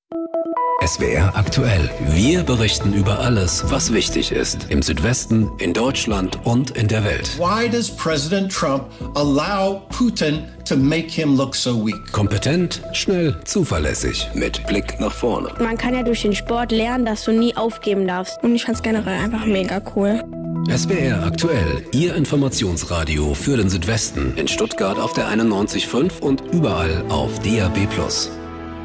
S W R aktuell. Wir berichten über alles, was wichtig ist. Im Südwesten, in Deutschland und in der Welt. Why does President Trump allow Putin to make him look so weak? Kompetent, schnell, zuverlässig, mit Blick nach vorne. Man kann ja durch den Sport lernen, dass du nie aufgeben darfst. Und ich fand's generell einfach mega cool. S W R aktuell, Ihr Informationsradio für den Südwesten. In Stuttgart auf der einundneunzig Komma fünf und überall auf D A B plus.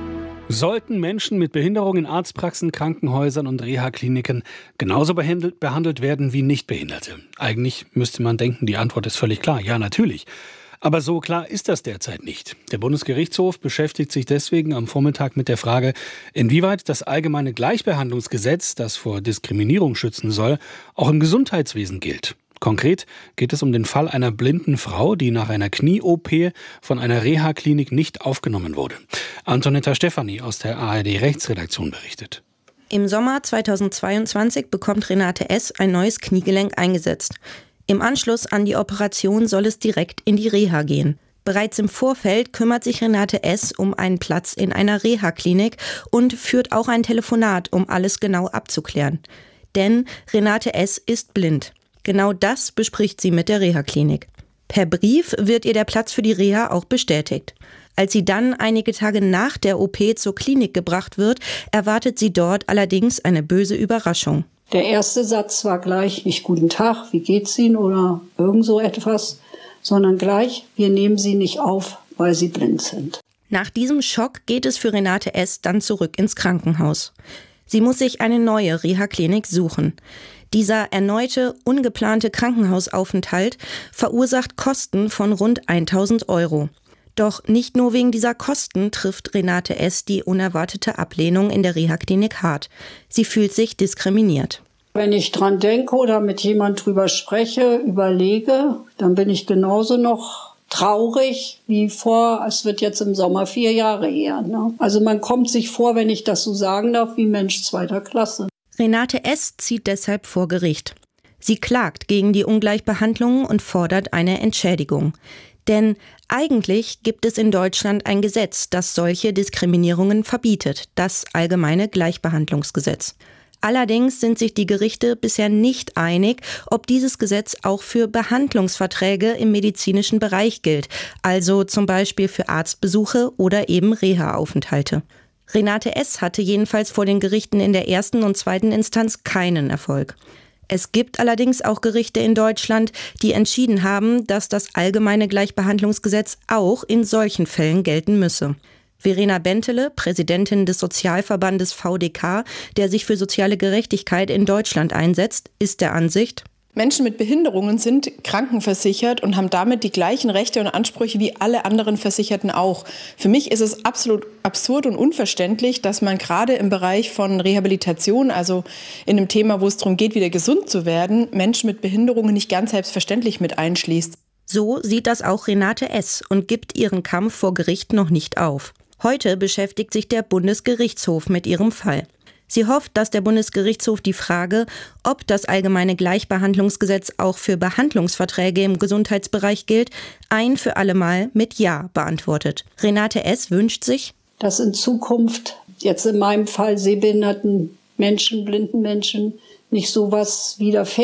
Sollten Menschen mit Behinderung in Arztpraxen, Krankenhäusern und Reha-Kliniken genauso behandelt, behandelt werden wie Nichtbehinderte? Eigentlich müsste man denken, die Antwort ist völlig klar. Ja, natürlich. Aber so klar ist das derzeit nicht. Der Bundesgerichtshof beschäftigt sich deswegen am Vormittag mit der Frage, inwieweit das allgemeine Gleichbehandlungsgesetz, das vor Diskriminierung schützen soll, auch im Gesundheitswesen gilt. Konkret geht es um den Fall einer blinden Frau, die nach einer Knie-O P von einer Reha-Klinik nicht aufgenommen wurde. Antonetta Stefani aus der A R D-Rechtsredaktion berichtet. Im Sommer zweitausendzweiundzwanzig bekommt Renate S. ein neues Kniegelenk eingesetzt. Im Anschluss an die Operation soll es direkt in die Reha gehen. Bereits im Vorfeld kümmert sich Renate S. um einen Platz in einer Reha-Klinik und führt auch ein Telefonat, um alles genau abzuklären. Denn Renate S. ist blind. Genau das bespricht sie mit der Reha-Klinik. Per Brief wird ihr der Platz für die Reha auch bestätigt. Als sie dann einige Tage nach der O P zur Klinik gebracht wird, erwartet sie dort allerdings eine böse Überraschung. Der erste Satz war gleich nicht guten Tag, wie geht's Ihnen oder irgend so etwas, sondern gleich, wir nehmen Sie nicht auf, weil Sie blind sind. Nach diesem Schock geht es für Renate S. dann zurück ins Krankenhaus. Sie muss sich eine neue Reha-Klinik suchen. Dieser erneute, ungeplante Krankenhausaufenthalt verursacht Kosten von rund tausend Euro. Doch nicht nur wegen dieser Kosten trifft Renate S. die unerwartete Ablehnung in der Reha-Klinik hart. Sie fühlt sich diskriminiert. Wenn ich dran denke oder mit jemand drüber spreche, überlege, dann bin ich genauso noch traurig wie vor, es wird jetzt im Sommer vier Jahre her. Ne? Also man kommt sich vor, wenn ich das so sagen darf, wie Mensch zweiter Klasse. Renate S. zieht deshalb vor Gericht. Sie klagt gegen die Ungleichbehandlung und fordert eine Entschädigung. Denn eigentlich gibt es in Deutschland ein Gesetz, das solche Diskriminierungen verbietet, das Allgemeine Gleichbehandlungsgesetz. Allerdings sind sich die Gerichte bisher nicht einig, ob dieses Gesetz auch für Behandlungsverträge im medizinischen Bereich gilt, also zum Beispiel für Arztbesuche oder eben Reha-Aufenthalte. Renate S. hatte jedenfalls vor den Gerichten in der ersten und zweiten Instanz keinen Erfolg. Es gibt allerdings auch Gerichte in Deutschland, die entschieden haben, dass das Allgemeine Gleichbehandlungsgesetz auch in solchen Fällen gelten müsse. Verena Bentele, Präsidentin des Sozialverbandes V D K, der sich für soziale Gerechtigkeit in Deutschland einsetzt, ist der Ansicht: Menschen mit Behinderungen sind krankenversichert und haben damit die gleichen Rechte und Ansprüche wie alle anderen Versicherten auch. Für mich ist es absolut absurd und unverständlich, dass man gerade im Bereich von Rehabilitation, also in einem Thema, wo es darum geht, wieder gesund zu werden, Menschen mit Behinderungen nicht ganz selbstverständlich mit einschließt. So sieht das auch Renate S. und gibt ihren Kampf vor Gericht noch nicht auf. Heute beschäftigt sich der Bundesgerichtshof mit ihrem Fall. Sie hofft, dass der Bundesgerichtshof die Frage, ob das allgemeine Gleichbehandlungsgesetz auch für Behandlungsverträge im Gesundheitsbereich gilt, ein für alle Mal mit Ja beantwortet. Renate S. wünscht sich, dass in Zukunft, jetzt in meinem Fall sehbehinderten Menschen, blinden Menschen, nicht sowas widerfährt.